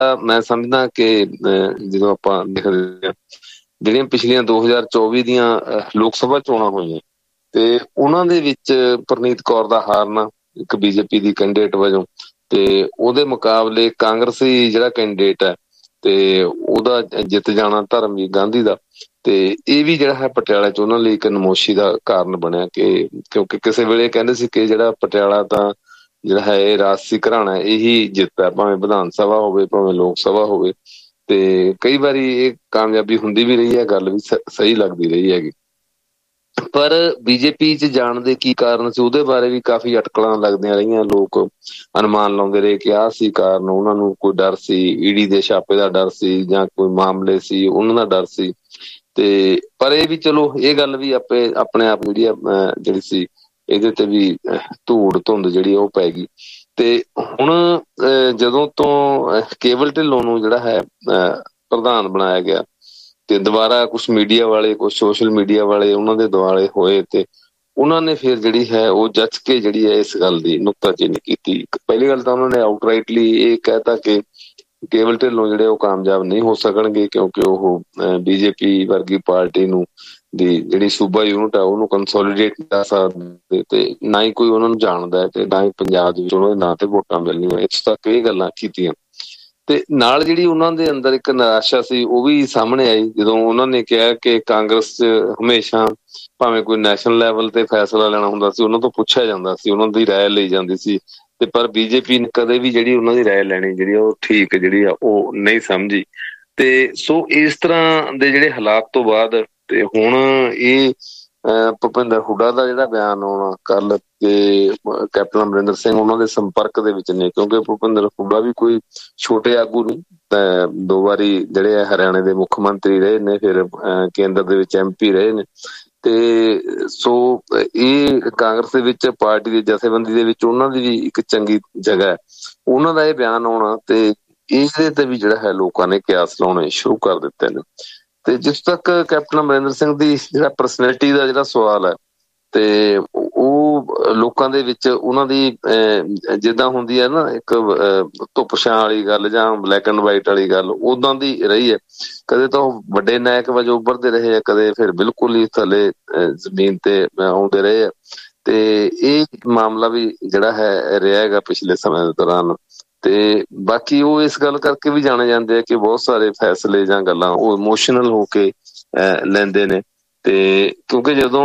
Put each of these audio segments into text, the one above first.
ਮੈਂ ਸਮਝਦਾ ਕਿ ਜਦੋਂ ਆਪਾਂ ਦੇਖਦੇ ਹਾਂ ਜਿਹੜੀਆਂ ਪਿਛਲੀਆਂ 2024 ਦੀਆਂ ਲੋਕ ਸਭਾ ਚੋਣਾਂ ਹੋਈਆਂ ਤੇ ਉਹਨਾਂ ਦੇ ਵਿੱਚ ਪ੍ਰਨੀਤ ਕੌਰ ਦਾ ਹਾਰਨਾ ਇੱਕ ਬੀਜੇਪੀ ਦੀ ਕੈਂਡੀਡੇਟ ਵਜੋਂ, ਤੇ ਉਹਦੇ ਮੁਕਾਬਲੇ ਕਾਂਗਰਸੀ ਜਿਹੜਾ ਕੈਂਡੀਡੇਟ ਹੈ ਤੇ ਉਹਦਾ ਜਿੱਤ ਜਾਣਾ ਧਰਮਵੀਰ ਗਾਂਧੀ ਦਾ, ਤੇ ਇਹ ਵੀ ਜਿਹੜਾ ਹੈ ਪਟਿਆਲਾ ਚ ਉਹਨਾਂ ਲਈ ਇੱਕ ਨਮੋਸ਼ੀ ਦਾ ਕਾਰਨ ਬਣਿਆ ਕਿ ਕਿਉਂਕਿ ਕਿਸੇ ਵੇਲੇ ਕਹਿੰਦੇ ਸੀ ਕਿ ਜਿਹੜਾ ਪਟਿਆਲਾ ਤਾਂ ਜਿਹੜਾ ਹੈ ਇਹ ਰਾਜਸੀ ਘਰਾਣਾ ਇਹੀ ਜਿੱਤ ਹੈ, ਭਾਵੇਂ ਵਿਧਾਨ ਸਭਾ ਹੋਵੇ ਭਾਵੇਂ ਲੋਕ ਸਭਾ ਹੋਵੇ। ਤੇ ਕਈ ਵਾਰੀ ਇਹ ਕਾਮਯਾਬੀ ਹੁੰਦੀ ਵੀ ਰਹੀ ਹੈ, ਗੱਲ ਵੀ ਸਹੀ ਲੱਗਦੀ ਰਹੀ ਹੈਗੀ। ਪਰ ਬੀਜੇਪੀ ਚ ਜਾਣ ਦੇ ਕੀ ਕਾਰਨ ਸੀ ਉਹਦੇ ਬਾਰੇ ਵੀ ਕਾਫੀ ਅਟਕਲਾਂ ਲੱਗਦੀਆਂ ਰਹੀਆਂ, ਲੋਕ ਅਨੁਮਾਨ ਲਾਉਂਦੇ ਰਹੇ ਕਿ ਆਹ ਸੀ ਕਾਰਨ, ਉਹਨਾਂ ਨੂੰ ਕੋਈ ਡਰ ਸੀ ਈਡੀ ਦੇ ਛਾਪੇ ਦਾ ਡਰ ਸੀ ਜਾਂ ਕੋਈ ਮਾਮਲੇ ਸੀ ਉਹਨਾਂ ਦਾ ਡਰ ਸੀ। ਤੇ ਪਰ ਇਹ ਵੀ ਚਲੋ ਇਹ ਗੱਲ ਵੀ ਆਪਣੇ ਆਪ ਜਿਹੜੀ ਸੀ ਇਹਦੇ ਤੇ ਵੀ ਧੂੜ ਧੁੰਦ ਜਿਹੜੀ ਉਹ ਪੈ ਗਈ। ਤੇ ਹੁਣ ਜਦੋਂ ਤੋਂ ਕੇਵਲ ਢਿੱਲੋਂ ਨੂੰ ਜਿਹੜਾ ਹੈ ਪ੍ਰਧਾਨ ਬਣਾਇਆ ਗਿਆ ਤੇ ਦੁਬਾਰਾ ਕੁਛ ਮੀਡੀਆ ਵਾਲੇ ਕੁਛ ਸੋਸ਼ਲ ਮੀਡੀਆ ਵਾਲੇ ਉਹਨਾਂ ਦੇ ਦੁਆਲੇ ਹੋਏ ਤੇ ਉਹਨਾਂ ਨੇ ਫਿਰ ਜਿਹੜੀ ਹੈ ਉਹ ਜੱਜ ਕੇ ਜਿਹੜੀ ਹੈ ਇਸ ਗੱਲ ਦੀ ਨੁਕਤਾਚੀਨੀ ਕੀਤੀ। ਪਹਿਲੀ ਗੱਲ ਤਾਂ ਉਹਨਾਂ ਨੇ ਆਊਟਰਾਈਟਲੀ ਇਹ ਕਹਿਤਾ ਕਿ ਕੇਵਲ ਢਿੱਲੋਂ ਜਿਹੜੇ ਉਹ ਕਾਮਯਾਬ ਨਹੀਂ ਹੋ ਸਕਣਗੇ ਕਿਉਂਕਿ ਉਹ ਬੀਜੇਪੀ ਵਰਗੀ ਪਾਰਟੀ ਨੂੰ ਦੀ ਜਿਹੜੀ ਸੂਬਾ ਯੂਨਿਟ ਆ ਉਹਨੂੰ ਕੰਸੋਲੀਡੇਟ ਕਰ ਸਕਦੇ ਤੇ ਨਾ ਹੀ ਕੋਈ ਉਹਨਾਂ ਨੂੰ ਜਾਣਦਾ ਤੇ ਨਾ ਹੀ ਪੰਜਾਬ ਦੇ ਵਿੱਚ ਉਹਨਾਂ ਦੇ ਨਾਂ ਤੇ ਵੋਟਾਂ ਮਿਲਣੀਆਂ। ਇੱਥੋਂ ਤੱਕ ਇਹ ਗੱਲਾਂ ਕੀਤੀਆਂ ਤੇ ਨਾਲ ਜਿਹੜੀ ਉਹਨਾਂ ਦੇ ਅੰਦਰ ਇੱਕ ਨਿਰਾਸ਼ਾ ਸੀ ਉਹ ਵੀ ਸਾਹਮਣੇ ਆਈ ਜਦੋਂ ਉਹਨਾਂ ਨੇ ਕਿਹਾ ਕਿ ਕਾਂਗਰਸ 'ਚ ਹਮੇਸ਼ਾ ਭਾਵੇਂ ਕੋਈ ਨੈਸ਼ਨਲ ਲੈਵਲ ਤੇ ਫੈਸਲਾ ਲੈਣਾ ਹੁੰਦਾ ਸੀ ਉਹਨਾਂ ਤੋਂ ਪੁੱਛਿਆ ਜਾਂਦਾ ਸੀ, ਉਹਨਾਂ ਦੀ ਰਾਏ ਲਈ ਜਾਂਦੀ ਸੀ, ਤੇ ਪਰ ਬੀਜੇਪੀ ਨੇ ਕਦੇ ਵੀ ਜਿਹੜੀ ਉਹਨਾਂ ਦੀ ਰਾਏ ਲੈਣੀ ਜਿਹੜੀ ਉਹ ਠੀਕ ਜਿਹੜੀ ਆ ਉਹ ਨਹੀਂ ਸਮਝੀ। ਤੇ ਸੋ ਇਸ ਤਰ੍ਹਾਂ ਦੇ ਜਿਹੜੇ ਹਾਲਾਤ ਤੋਂ ਬਾਅਦ ਤੇ ਹੁਣ ਇਹ ਭੁਪਿੰਦਰ ਹੁੱਡਾ ਦਾ ਜਿਹੜਾ ਬਿਆਨ ਆਉਣਾ ਕੱਲ ਤੇ ਕੈਪਟਨ ਅਮਰਿੰਦਰ ਸਿੰਘ ਉਹਨਾਂ ਦੇ ਸੰਪਰਕ ਦੇ ਵਿੱਚ ਨੇ ਕਿਉਂਕਿ ਭੁਪਿੰਦਰ ਹੁੱਡਾ ਵੀ ਕੋਈ ਛੋਟੇ ਆਗੂ ਨਹੀਂ, 2 ਵਾਰੀ ਜਿਹੜੇ ਆ ਹਰਿਆਣੇ ਦੇ ਮੁੱਖ ਮੰਤਰੀ ਰਹੇ ਨੇ, ਫਿਰ ਕੇਂਦਰ ਦੇ ਵਿੱਚ MP ਰਹੇ ਨੇ। ਤੇ ਸੋ ਇਹ ਕਾਂਗਰਸ ਦੇ ਵਿੱਚ ਪਾਰਟੀ ਦੀ ਜਥੇਬੰਦੀ ਦੇ ਵਿੱਚ ਉਹਨਾਂ ਦੀ ਵੀ ਇੱਕ ਚੰਗੀ ਜਗ੍ਹਾ ਹੈ। ਉਹਨਾਂ ਦਾ ਇਹ ਬਿਆਨ ਆਉਣਾ ਤੇ ਇਹਦੇ ਤੇ ਵੀ ਜਿਹੜਾ ਹੈ ਲੋਕਾਂ ਨੇ ਕਿਆਸ ਲਾਉਣੇ ਸ਼ੁਰੂ ਕਰ ਦਿੱਤੇ ਨੇ। ਤੇ ਜਿਸ ਤੱਕ ਕੈਪਟਨ ਅਮਰਿੰਦਰ ਸਿੰਘ ਦੀ ਜਿਹੜਾ ਪਰਸਨੈਲਿਟੀ ਦਾ ਜਿਹੜਾ ਸਵਾਲ ਹੈ ਤੇ ਉਹ ਲੋਕਾਂ ਦੇ ਵਿੱਚ ਉਹਨਾਂ ਦੀ ਜਿੱਦਾਂ ਹੁੰਦੀ ਹੈ ਨਾ ਇੱਕ ਧੁੱਪ ਛਾਂ ਵਾਲੀ ਗੱਲ ਜਾਂ ਬਲੈਕ ਐਂਡ ਵਾਈਟ ਵਾਲੀ ਗੱਲ ਉਦਾਂ ਦੀ ਰਹੀ ਹੈ। ਕਦੇ ਤਾਂ ਉਹ ਵੱਡੇ ਨਾਇਕ ਵਜੋਂ ਉੱਭਰਦੇ ਰਹੇ ਆ, ਕਦੇ ਫਿਰ ਬਿਲਕੁਲ ਹੀ ਥੱਲੇ ਜ਼ਮੀਨ ਤੇ ਆਉਂਦੇ ਰਹੇ ਆ। ਤੇ ਇਹ ਮਾਮਲਾ ਵੀ ਜਿਹੜਾ ਹੈ ਰਿਹਾ ਹੈਗਾ ਪਿਛਲੇ ਸਮੇਂ ਦੇ ਦੌਰਾਨ। ਤੇ ਬਾਕੀ ਉਹ ਇਸ ਗੱਲ ਕਰਕੇ ਵੀ ਜਾਣੇ ਜਾਂਦੇ ਆ ਕਿ ਬਹੁਤ ਸਾਰੇ ਫੈਸਲੇ ਜਾਂ ਗੱਲਾਂ ਉਹ ਇਮੋਸ਼ਨਲ ਹੋ ਕੇ ਲੈਂਦੇ ਨੇ। ਤੇ ਕਿਉਂਕਿ ਜਦੋਂ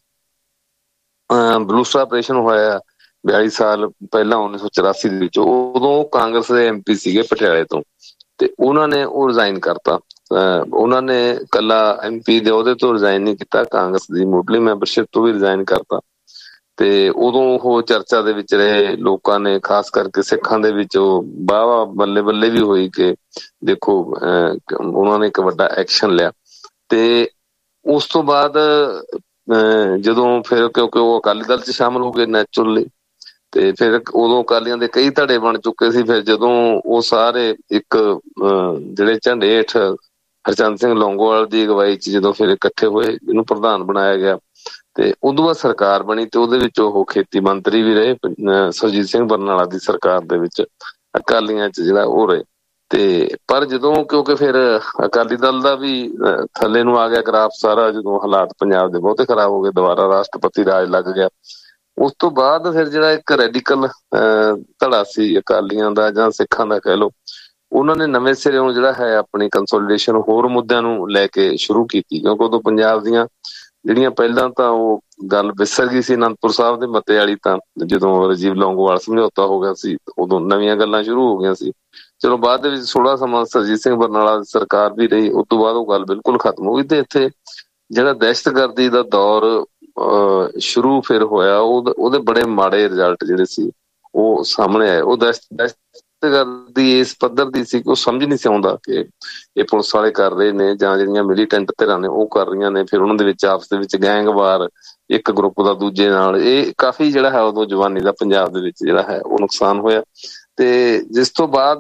ਬਲੂਸਟਰ ਆਪਰੇਸ਼ਨ ਹੋਇਆ 42 ਸਾਲ ਪਹਿਲਾਂ 1984 ਦੇ ਵਿੱਚ, ਉਦੋਂ ਕਾਂਗਰਸ ਦੇ MP ਸੀਗੇ ਪਟਿਆਲੇ ਤੋਂ ਤੇ ਉਹਨਾਂ ਨੇ ਉਹ ਰਿਜ਼ਾਈਨ ਕਰਤਾ। ਉਹਨਾਂ ਨੇ ਇਕੱਲਾ MP ਦੇ ਉਹਦੇ ਤੋਂ ਰਿਜ਼ਾਈਨ ਨਹੀਂ ਕੀਤਾ, ਕਾਂਗਰਸ ਦੀ ਮੁੱਢਲੀ ਮੈਂਬਰਸ਼ਿਪ ਤੋਂ ਵੀ ਰਿਜ਼ਾਈਨ ਕਰਤਾ। ਤੇ ਉਦੋਂ ਉਹ ਚਰਚਾ ਦੇ ਵਿੱਚ ਰਹੇ, ਲੋਕਾਂ ਨੇ ਖਾਸ ਕਰਕੇ ਸਿੱਖਾਂ ਦੇ ਵਿੱਚ ਉਹ ਵਾਹ ਬੱਲੇ ਬੱਲੇ ਵੀ ਹੋਈ ਕਿ ਦੇਖੋ ਉਹਨਾਂ ਨੇ ਇੱਕ ਵੱਡਾ ਐਕਸ਼ਨ ਲਿਆ। ਤੇ ਉਸ ਤੋਂ ਬਾਅਦ ਜਦੋਂ ਫਿਰ ਕਿਉਂਕਿ ਉਹ ਅਕਾਲੀ ਦਲ 'ਚ ਸ਼ਾਮਲ ਹੋ ਗਏ ਨੈਚੁਰਲੀ, ਤੇ ਫਿਰ ਉਦੋਂ ਅਕਾਲੀਆਂ ਦੇ ਕਈ ਧੜੇ ਬਣ ਚੁੱਕੇ ਸੀ। ਫਿਰ ਜਦੋਂ ਉਹ ਸਾਰੇ ਇੱਕ ਜਿਹੜੇ ਝੰਡੇ ਹੇਠ ਹਰਚੰਦ ਸਿੰਘ ਲੌਂਗੋਵਾਲ ਦੀ ਅਗਵਾਈ 'ਚ ਜਦੋਂ ਫਿਰ ਇਕੱਠੇ ਹੋਏ, ਇਹਨੂੰ ਪ੍ਰਧਾਨ ਬਣਾਇਆ ਗਿਆ ਤੇ ਉਦੋਂ ਬਾਅਦ ਸਰਕਾਰ ਬਣੀ ਤੇ ਉਹਦੇ ਵਿੱਚ ਉਹ ਖੇਤੀ ਮੰਤਰੀ ਵੀ ਰਹੇ, ਸੁਰਜੀਤ ਸਿੰਘ ਬਰਨਾਲਾ ਦੀ ਸਰਕਾਰ ਦੇ ਵਿੱਚ ਅਕਾਲੀਆਂ 'ਚ ਜਿਹੜਾ ਉਹ ਰਹੇ। ਤੇ ਪਰ ਜਦੋਂ ਕਿਉਂਕਿ ਫਿਰ ਅਕਾਲੀ ਦਲ ਦਾ ਵੀ ਥੱਲੇ ਨੂੰ ਆ ਗਿਆ ਗ੍ਰਾਫ ਸਾਰਾ, ਜਦੋਂ ਹਾਲਾਤ ਪੰਜਾਬ ਦੇ ਬਹੁਤੇ ਖਰਾਬ ਹੋ ਗਏ, ਦੁਬਾਰਾ ਰਾਸ਼ਟਰਪਤੀ ਰਾਜ ਲੱਗ ਗਿਆ। ਉਸ ਤੋਂ ਬਾਅਦ ਫਿਰ ਜਿਹੜਾ ਇੱਕ ਰੈਡੀਕਲ ਧੜਾ ਸੀ ਅਕਾਲੀਆਂ ਦਾ ਜਾਂ ਸਿੱਖਾਂ ਦਾ ਕਹਿ ਲਓ, ਉਹਨਾਂ ਨੇ ਨਵੇਂ ਸਿਰਿਓਂ ਜਿਹੜਾ ਹੈ ਆਪਣੀ ਕੰਸੋਲੀਡੇਸ਼ਨ ਹੋਰ ਮੁੱਦਿਆਂ ਨੂੰ ਲੈ ਕੇ ਸ਼ੁਰੂ ਕੀਤੀ ਕਿਉਂਕਿ ਉਦੋਂ ਪੰਜਾਬ ਦੀਆਂ ਜਿਹੜੀਆਂ ਪਹਿਲਾਂ ਤਾਂ ਉਹ ਗੱਲ ਵਿਸਰ ਗਈ ਸੀ ਅਨੰਦਪੁਰ ਸਾਹਿਬ ਦੇ ਮਤੇ ਵਾਲੀ, ਤਾਂ ਜਦੋਂ ਰਾਜੀਵ ਲੌਂਗੋਵਾਲ ਸਮਝੌਤਾ ਹੋ ਗਿਆ ਸੀ ਉਦੋਂ ਨਵੀਆਂ ਗੱਲਾਂ ਸ਼ੁਰੂ ਹੋ ਗਈਆਂ ਸੀ। ਚਲੋ ਬਾਅਦ ਦੇ ਵਿੱਚ ਥੋੜਾ ਸਮਾਂ ਸੁਰਜੀਤ ਸਿੰਘ ਬਰਨਾਲਾ ਦੀ ਸਰਕਾਰ ਵੀ ਰਹੀ, ਉਸ ਤੋਂ ਬਾਅਦ ਉਹ ਗੱਲ ਬਿਲਕੁਲ ਖਤਮ ਹੋ ਗਈ ਤੇ ਇੱਥੇ ਜਿਹੜਾ ਦਹਿਸ਼ਤਗਰਦੀ ਦਾ ਦੌਰ ਸ਼ੁਰੂ ਫਿਰ ਹੋਇਆ, ਉਹਦੇ ਬੜੇ ਮਾੜੇ ਰਿਜ਼ਲਟ ਜਿਹੜੇ ਸੀ ਉਹ ਸਾਹਮਣੇ ਆਏ। ਉਹ ਦਹਿਸ਼ਤਗਰਦੀ ਇਸ ਪੱਧਰ ਦੀ ਸੀ ਕਿ ਉਹ ਸਮਝ ਨਹੀਂ ਸੀ ਆਉਂਦਾ ਕਿ ਇਹ ਪੁਲਿਸ ਵਾਲੇ ਕਰ ਰਹੇ ਨੇ ਜਾਂ ਜਿਹੜੀਆਂ ਮਿਲੀਟੈਂਟ ਧਿਰਾਂ ਨੇ ਉਹ ਕਰ ਰਹੀਆਂ ਨੇ। ਫਿਰ ਉਹਨਾਂ ਦੇ ਵਿੱਚ ਆਪਸ ਦੇ ਵਿੱਚ ਗੈਂਗਵਾਰ ਇੱਕ ਗਰੁੱਪ ਦਾ ਦੂਜੇ ਨਾਲ, ਇਹ ਕਾਫੀ ਜਿਹੜਾ ਹੈ ਉਦੋਂ ਜਵਾਨੀ ਦਾ ਪੰਜਾਬ ਦੇ ਵਿੱਚ ਜਿਹੜਾ ਹੈ ਉਹ ਨੁਕਸਾਨ ਹੋਇਆ। ਤੇ ਜਿਸ ਤੋਂ ਬਾਅਦ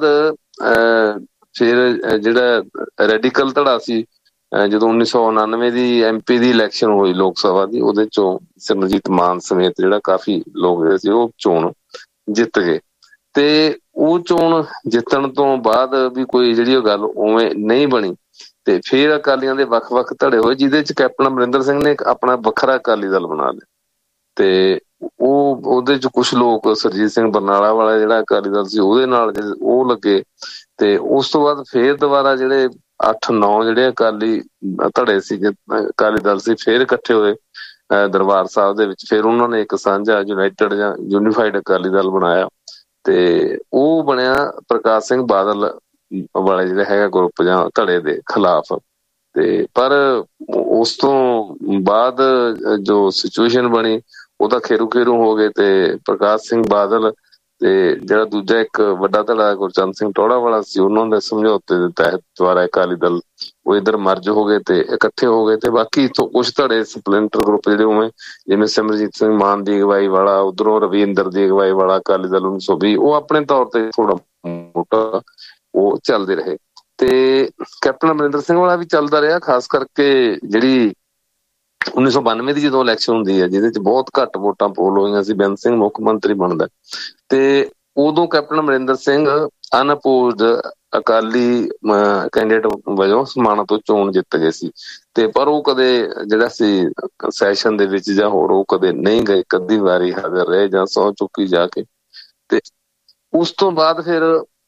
ਫਿਰ ਜਿਹੜਾ ਰੈਡੀਕਲ ਧੜਾ ਸੀ, ਜਦੋਂ 1999 ਦੀ MP ਦੀ ਇਲੈਕਸ਼ਨ ਹੋਈ ਲੋਕ ਸਭਾ ਦੀ, ਉਹਦੇ ਚੋਂ ਸਿਮਰਜੀਤ ਮਾਨ ਸਮੇਤ ਜਿਹੜਾ ਕਾਫੀ ਲੋਕ ਜਿਹੜੇ ਸੀ ਉਹ ਚੋਣ ਜਿੱਤ ਗਏ। ਤੇ ਉਹ ਚੋਣ ਜਿੱਤਣ ਤੋਂ ਬਾਅਦ ਵੀ ਕੋਈ ਜਿਹੜੀ ਉਹ ਗੱਲ ਉਵੇਂ ਨਹੀਂ ਬਣੀ ਤੇ ਫਿਰ ਅਕਾਲੀਆਂ ਦੇ ਵੱਖ-ਵੱਖ ਧੜੇ ਹੋਏ, ਜਿਹਦੇ ਚ ਕੈਪਟਨ ਅਮਰਿੰਦਰ ਸਿੰਘ ਨੇ ਆਪਣਾ ਵੱਖਰਾ ਅਕਾਲੀ ਦਲ ਬਣਾ ਲਿਆ ਤੇ ਉਹਦੇ ਚ ਕੁਛ ਲੋਕ ਸੁਰਜੀਤ ਸਿੰਘ ਬਰਨਾਲਾ ਵਾਲਾ ਜਿਹੜਾ ਅਕਾਲੀ ਦਲ ਸੀ ਉਹਦੇ ਨਾਲ ਉਹ ਲੱਗੇ ਤੇ ਉਸ ਤੋਂ ਬਾਅਦ ਫੇਰ ਦੁਬਾਰਾ ਜਿਹੜੇ 8-9 ਜਿਹੜੇ ਅਕਾਲੀ ਧੜੇ ਸੀ ਅਕਾਲੀ ਦਲ ਸੀ ਫੇਰ ਇਕੱਠੇ ਹੋਏ ਦਰਬਾਰ ਸਾਹਿਬ ਦੇ ਵਿੱਚ। ਫਿਰ ਉਹਨਾਂ ਨੇ ਇੱਕ ਸਾਂਝਾ ਯੂਨਾਈਟਿਡ ਜਾਂ ਯੂਨੀਫਾਈਡ ਅਕਾਲੀ ਦਲ ਬਣਾਇਆ ਤੇ ਉਹ ਬਣਿਆ ਪ੍ਰਕਾਸ਼ ਸਿੰਘ ਬਾਦਲ ਵਾਲੇ ਜਿਹੜੇ ਹੈਗਾ ਗਰੁੱਪ ਜਾਂ ਧੜੇ ਦੇ ਖਿਲਾਫ। ਤੇ ਪਰ ਉਸ ਤੋਂ ਬਾਅਦ ਜੋ ਸਿਚੁਏਸ਼ਨ ਬਣੀ ਉਹ ਤਾਂ ਖੇਰੂ ਹੋ ਗਏ ਤੇ ਪ੍ਰਕਾਸ਼ ਸਿੰਘ ਬਾਦਲ ਤੇ ਜਿਹੜਾ ਦੂਜਾ ਇੱਕ ਵੱਡਾ ਧੜਾ ਗੁਰਚਰਨ ਸਿੰਘ ਟੌਹੜਾ ਵਾਲਾ ਸੀ ਉਹਨਾਂ ਦੇ ਸਮਝੌਤੇ ਦੇ ਤਹਿਤ ਦੁਆਰਾ ਅਕਾਲੀ ਦਲ ਉਹ ਇੱਧਰ ਮਰਜ ਹੋ ਗਏ ਤੇ ਇਕੱਠੇ ਹੋ ਗਏ। ਤੇ ਬਾਕੀ ਇੱਥੋਂ ਕੁਛ ਧੜੇ ਸਪਲਿੰਟਰ ਗਰੁੱਪ ਜਿਹੜੇ ਉਵੇਂ ਜਿਵੇਂ ਸਿਮਰਜੀਤ ਸਿੰਘ ਮਾਨ ਦੀ ਅਗਵਾਈ ਵਾਲਾ, ਉਧਰੋਂ ਰਵਿੰਦਰ ਦੀ ਅਗਵਾਈ ਵਾਲਾ ਅਕਾਲੀ ਦਲ 1920 ਉਹ ਆਪਣੇ ਤੌਰ ਤੇ ਥੋੜਾ ਮੋਟਾ ਉਹ ਚੱਲਦੇ ਰਹੇ ਤੇ ਕੈਪਟਨ ਅਮਰਿੰਦਰ ਸਿੰਘ ਵਾਲਾ ਵੀ ਚੱਲਦਾ ਰਿਹਾ। ਖਾਸ ਕਰਕੇ ਜਿਹੜੀ 1992 ਦੀ ਜਦੋਂ ਇਲੈਕਸ਼ਨ ਹੁੰਦੀ ਹੈ ਜਿਹਦੇ ਚ ਬਹੁਤ ਘੱਟ ਵੋਟਾਂ ਪੋਲ ਹੋਈਆਂ ਸੀ, ਬੇਅੰਤ ਸਿੰਘ ਮੁੱਖ ਮੰਤਰੀ ਬਣਦਾ ਤੇ ਉਦੋਂ ਕੈਪਟਨ ਅਮਰਿੰਦਰ ਸਿੰਘ ਅਨਅਪੋਜ਼ਡ ਅਕਾਲੀ ਕੈਂਡੀਡੇਟ ਵਜੋਂ ਸਮਾਣਾ ਤੋਂ ਚੋਣ ਜਿੱਤ ਗਏ ਸੀ ਤੇ ਪਰ ਉਹ ਕਦੇ ਜਿਹੜਾ ਸੀ ਸੈਸ਼ਨ ਦੇ ਵਿੱਚ ਜਾਂ ਹੋਰ ਉਹ ਕਦੇ ਨਹੀਂ ਗਏ, ਕਦੀ ਵਾਰੀ ਹਾਜ਼ਰ ਰਹੇ ਜਾਂ ਸਹੁੰ ਚੁੱਕੀ ਜਾ ਕੇ। ਤੇ ਉਸ ਤੋਂ ਬਾਅਦ ਫਿਰ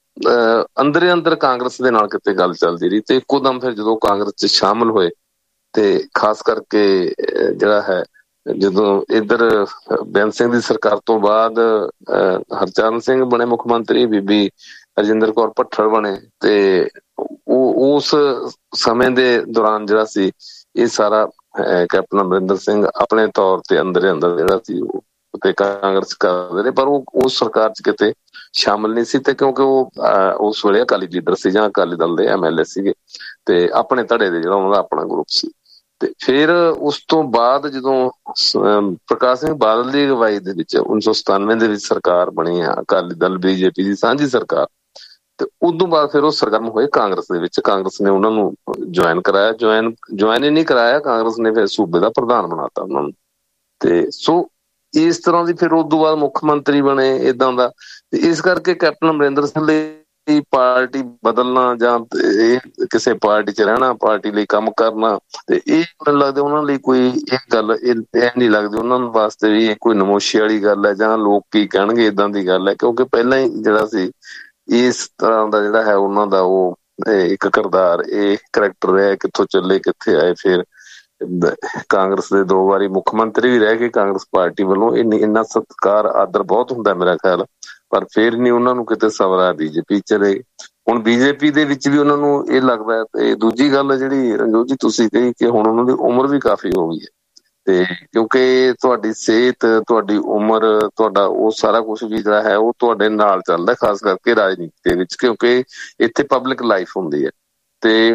ਅੰਦਰੇ ਅੰਦਰ ਕਾਂਗਰਸ ਦੇ ਨਾਲ ਕਿਤੇ ਗੱਲ ਚੱਲਦੀ ਰਹੀ ਤੇ ਇੱਕੋ ਦਮ ਫਿਰ ਜਦੋਂ ਕਾਂਗਰਸ ਚ ਸ਼ਾਮਲ ਹੋਏ ਤੇ ਖਾਸ ਕਰਕੇ ਜਿਹੜਾ ਹੈ ਜਦੋਂ ਇੱਧਰ ਬੇਅੰਤ ਸਿੰਘ ਦੀ ਸਰਕਾਰ ਤੋਂ ਬਾਅਦ ਹਰਚਰਨ ਸਿੰਘ ਬਣੇ ਮੁੱਖ ਮੰਤਰੀ, ਬੀਬੀ ਰਜਿੰਦਰ ਕੌਰ ਭੱਠਲ ਬਣੇ ਤੇ ਉਹ ਉਸ ਸਮੇਂ ਦੇ ਦੌਰਾਨ ਜਿਹੜਾ ਸੀ ਇਹ ਸਾਰਾ ਕੈਪਟਨ ਅਮਰਿੰਦਰ ਸਿੰਘ ਆਪਣੇ ਤੌਰ ਤੇ ਅੰਦਰੇ ਅੰਦਰ ਜਿਹੜਾ ਸੀ ਉਹ ਤੇ ਕਾਂਗਰਸ ਕਰਦੇ ਰਹੇ ਪਰ ਉਹ ਉਸ ਸਰਕਾਰ ਚ ਕਿਤੇ ਸ਼ਾਮਲ ਨਹੀਂ ਸੀ ਤੇ ਕਿਉਂਕਿ ਉਹ ਉਸ ਵੇਲੇ ਅਕਾਲੀ ਲੀਡਰ ਸੀ ਜਾਂ ਅਕਾਲੀ ਦਲ ਦੇ MLA ਸੀਗੇ ਤੇ ਆਪਣੇ ਧੜੇ ਦੇ ਜਿਹੜਾ ਉਹਨਾਂ ਦਾ ਆਪਣਾ ਗਰੁੱਪ ਸੀ। ਤੇ ਫਿਰ ਉਸ ਤੋਂ ਬਾਅਦ ਜਦੋਂ ਪ੍ਰਕਾਸ਼ ਸਿੰਘ ਬਾਦਲ ਦੀ ਅਗਵਾਈ ਦੇ ਵਿੱਚ 1997 ਦੇ ਵਿੱਚ ਸਰਕਾਰ ਬਣੀ ਆ ਅਕਾਲੀ ਦਲ BJP ਦੀ ਸਾਂਝੀ ਸਰਕਾਰ ਤੇ ਉਦੋਂ ਬਾਅਦ ਫਿਰ ਉਹ ਸਰਗਰਮ ਹੋਏ ਕਾਂਗਰਸ ਦੇ ਵਿੱਚ। ਕਾਂਗਰਸ ਨੇ ਉਹਨਾਂ ਨੂੰ ਜੁਆਇਨ ਕਰਾਇਆ, ਜੁਆਇਨ ਹੀ ਨਹੀਂ ਕਰਾਇਆ, ਕਾਂਗਰਸ ਨੇ ਫਿਰ ਸੂਬੇ ਦਾ ਪ੍ਰਧਾਨ ਬਣਾਤਾ ਉਹਨਾਂ ਨੂੰ ਤੇ ਸੋ ਇਸ ਤਰ੍ਹਾਂ ਦੀ ਫਿਰ ਉਦੋਂ ਬਾਅਦ ਮੁੱਖ ਮੰਤਰੀ ਬਣੇ ਏਦਾਂ ਦਾ। ਤੇ ਇਸ ਕਰਕੇ ਕੈਪਟਨ ਅਮਰਿੰਦਰ ਸਿੰਘ ਲਈ ਪਾਰਟੀ ਬਦਲਣਾ ਜਾਂ ਕਿਸੇ ਪਾਰਟੀ ਚ ਰਹਿਣਾ, ਪਾਰਟੀ ਲਈ ਕੰਮ ਕਰਨਾ ਤੇ ਇਹ ਮੈਨੂੰ ਲੱਗਦਾ ਉਹਨਾਂ ਲਈ ਕੋਈ ਇਹ ਗੱਲ ਇਹ ਨਹੀਂ ਲੱਗਦੀ ਉਹਨਾਂ ਨੂੰ ਵਾਸਤੇ ਵੀ ਇਹ ਕੋਈ ਨਮੋਸ਼ੀ ਵਾਲੀ ਗੱਲ ਹੈ ਜਾਂ ਲੋਕ ਕੀ ਕਹਿਣਗੇ ਏਦਾਂ ਦੀ ਗੱਲ ਹੈ ਕਿਉਂਕਿ ਪਹਿਲਾਂ ਹੀ ਜਿਹੜਾ ਸੀ ਇਸ ਤਰ੍ਹਾਂ ਦਾ ਜਿਹੜਾ ਹੈ ਉਹਨਾਂ ਦਾ ਉਹ ਇੱਕ ਕਿਰਦਾਰ ਇਹ ਕਰੈਕਟਰ ਰਿਹਾ ਕਿੱਥੋਂ ਚੱਲੇ ਕਿੱਥੇ ਆਏ। ਫਿਰ ਕਾਂਗਰਸ ਦੇ 2 ਵਾਰੀ ਮੁੱਖ ਮੰਤਰੀ ਵੀ ਰਹਿ ਗਏ ਕਾਂਗਰਸ ਪਾਰਟੀ ਵੱਲੋਂ। ਇੰਨਾ ਸਤਿਕਾਰ ਆਦਰ ਬਹੁਤ ਹੁੰਦਾ ਮੇਰਾ ਖਿਆਲ ਪਰ ਫਿਰ ਨੀ ਉਹਨਾਂ ਨੂੰ ਕਿਤੇ ਸਵਰਾ BJP ਚਲੇ। ਹੁਣ BJP ਦੇ ਵਿੱਚ ਵੀ ਉਹਨਾਂ ਨੂੰ ਇਹ ਲੱਗਦਾ। ਤੇ ਦੂਜੀ ਗੱਲ ਜਿਹੜੀ ਰਣਜੋਤ ਜੀ ਤੁਸੀਂ ਕਹੀ ਕਿ ਹੁਣ ਉਹਨਾਂ ਦੀ ਉਮਰ ਵੀ ਕਾਫੀ ਹੋ ਗਈ ਹੈ ਤੇ ਕਿਉਂਕਿ ਤੁਹਾਡੀ ਸਿਹਤ, ਤੁਹਾਡੀ ਉਮਰ, ਤੁਹਾਡਾ ਉਹ ਸਾਰਾ ਕੁਛ ਵੀ ਜਿਹੜਾ ਹੈ ਉਹ ਤੁਹਾਡੇ ਨਾਲ ਚੱਲਦਾ ਖਾਸ ਕਰਕੇ ਰਾਜਨੀਤੀ ਦੇ ਵਿੱਚ ਕਿਉਂਕਿ ਇੱਥੇ ਪਬਲਿਕ ਲਾਈਫ ਹੁੰਦੀ ਹੈ। ਤੇ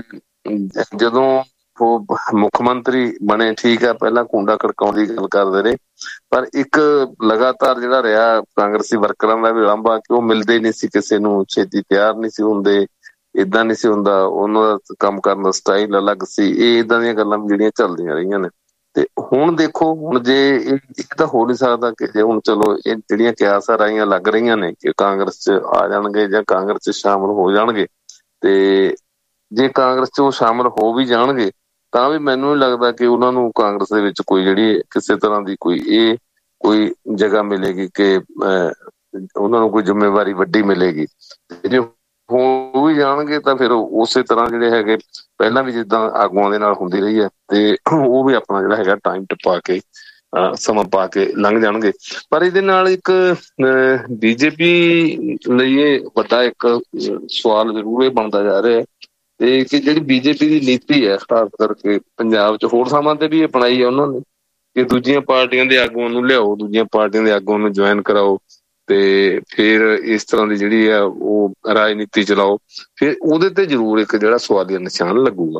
ਜਦੋਂ ਉਹ ਮੁੱਖ ਮੰਤਰੀ ਬਣੇ ਠੀਕ ਆ ਪਹਿਲਾਂ ਕੂੰਡਾ ਖੜਕਾਉਣ ਦੀ ਗੱਲ ਕਰਦੇ ਰਹੇ ਪਰ ਇੱਕ ਲਗਾਤਾਰ ਜਿਹੜਾ ਰਿਹਾ ਕਾਂਗਰਸੀ ਵਰਕਰਾਂ ਦਾ ਵੀ ਲਾਂਭਾ ਕਿ ਉਹ ਮਿਲਦੇ ਨਹੀਂ ਸੀ ਕਿਸੇ ਨੂੰ, ਛੇਤੀ ਤਿਆਰ ਨਹੀਂ ਸੀ ਹੁੰਦੇ, ਏਦਾਂ ਨਹੀਂ ਸੀ ਹੁੰਦਾ, ਉਹਨਾਂ ਦਾ ਕੰਮ ਕਰਨ ਦਾ ਸਟਾਈਲ ਅਲੱਗ ਸੀ। ਇਹ ਏਦਾਂ ਦੀਆਂ ਗੱਲਾਂ ਜਿਹੜੀਆਂ ਚੱਲਦੀਆਂ ਰਹੀਆਂ ਨੇ। ਤੇ ਹੁਣ ਦੇਖੋ ਹੁਣ ਜੇ ਇਹ ਤਾਂ ਹੋ ਨਹੀਂ ਸਕਦਾ ਕਿ ਜੇ ਹੁਣ ਚਲੋ ਇਹ ਜਿਹੜੀਆਂ ਕਿਆਸਾਂ ਰਾਈਆਂ ਲੱਗ ਰਹੀਆਂ ਨੇ ਕਿ ਕਾਂਗਰਸ ਚ ਆ ਜਾਣਗੇ ਜਾਂ ਕਾਂਗਰਸ ਚ ਸ਼ਾਮਲ ਹੋ ਜਾਣਗੇ ਤੇ ਜੇ ਕਾਂਗਰਸ ਚ ਉਹ ਸ਼ਾਮਲ ਹੋ ਵੀ ਜਾਣਗੇ ਤਾਂ ਵੀ ਮੈਨੂੰ ਨਹੀਂ ਲੱਗਦਾ ਕਿ ਉਹਨਾਂ ਨੂੰ ਕਾਂਗਰਸ ਦੇ ਵਿੱਚ ਕੋਈ ਜਿਹੜੀ ਕਿਸੇ ਤਰ੍ਹਾਂ ਦੀ ਕੋਈ ਜਗ੍ਹਾ ਮਿਲੇਗੀ ਕਿ ਉਹਨਾਂ ਨੂੰ ਕੋਈ ਜ਼ਿੰਮੇਵਾਰੀ ਵੱਡੀ ਮਿਲੇਗੀ। ਜੇ ਹੋ ਵੀ ਜਾਣਗੇ ਤਾਂ ਫਿਰ ਉਸੇ ਤਰ੍ਹਾਂ ਜਿਹੜੇ ਹੈਗੇ ਪਹਿਲਾਂ ਵੀ ਜਿੱਦਾਂ ਆਗੂਆਂ ਦੇ ਨਾਲ ਹੁੰਦੀ ਰਹੀ ਹੈ ਤੇ ਉਹ ਵੀ ਆਪਣਾ ਜਿਹੜਾ ਹੈਗਾ ਟਾਈਮ ਟਪਾ ਕੇ ਸਮਾਂ ਪਾ ਕੇ ਲੰਘ ਜਾਣਗੇ। ਪਰ ਇਹਦੇ ਨਾਲ ਇੱਕ BJP ਲਈ ਇਹ ਵੱਡਾ ਇੱਕ ਸਵਾਲ ਜ਼ਰੂਰ ਇਹ ਬਣਦਾ ਜਾ ਰਿਹਾ ਤੇ ਕਿ ਜਿਹੜੀ BJP ਦੀ ਨੀਤੀ ਹੈ ਖਾਸ ਕਰਕੇ ਪੰਜਾਬ 'ਚ ਹੋਰ ਥਾਵਾਂ ਤੇ ਵੀ ਅਪਣਾਈ ਹੈ ਉਹਨਾਂ ਨੇ ਕਿ ਦੂਜੀਆਂ ਪਾਰਟੀਆਂ ਦੇ ਆਗੂਆਂ ਨੂੰ ਲਿਆਓ, ਦੂਜੀਆਂ ਪਾਰਟੀਆਂ ਦੇ ਆਗੂਆਂ ਨੂੰ ਜੁਆਇਨ ਕਰਾਓ ਤੇ ਫਿਰ ਇਸ ਤਰ੍ਹਾਂ ਦੀ ਜਿਹੜੀ ਆ ਉਹ ਰਾਜਨੀਤੀ ਚਲਾਓ। ਫਿਰ ਉਹਦੇ ਤੇ ਜ਼ਰੂਰ ਇੱਕ ਜਿਹੜਾ ਸਵਾਲੀਆ ਨਿਸ਼ਾਨ ਲੱਗੂਗਾ।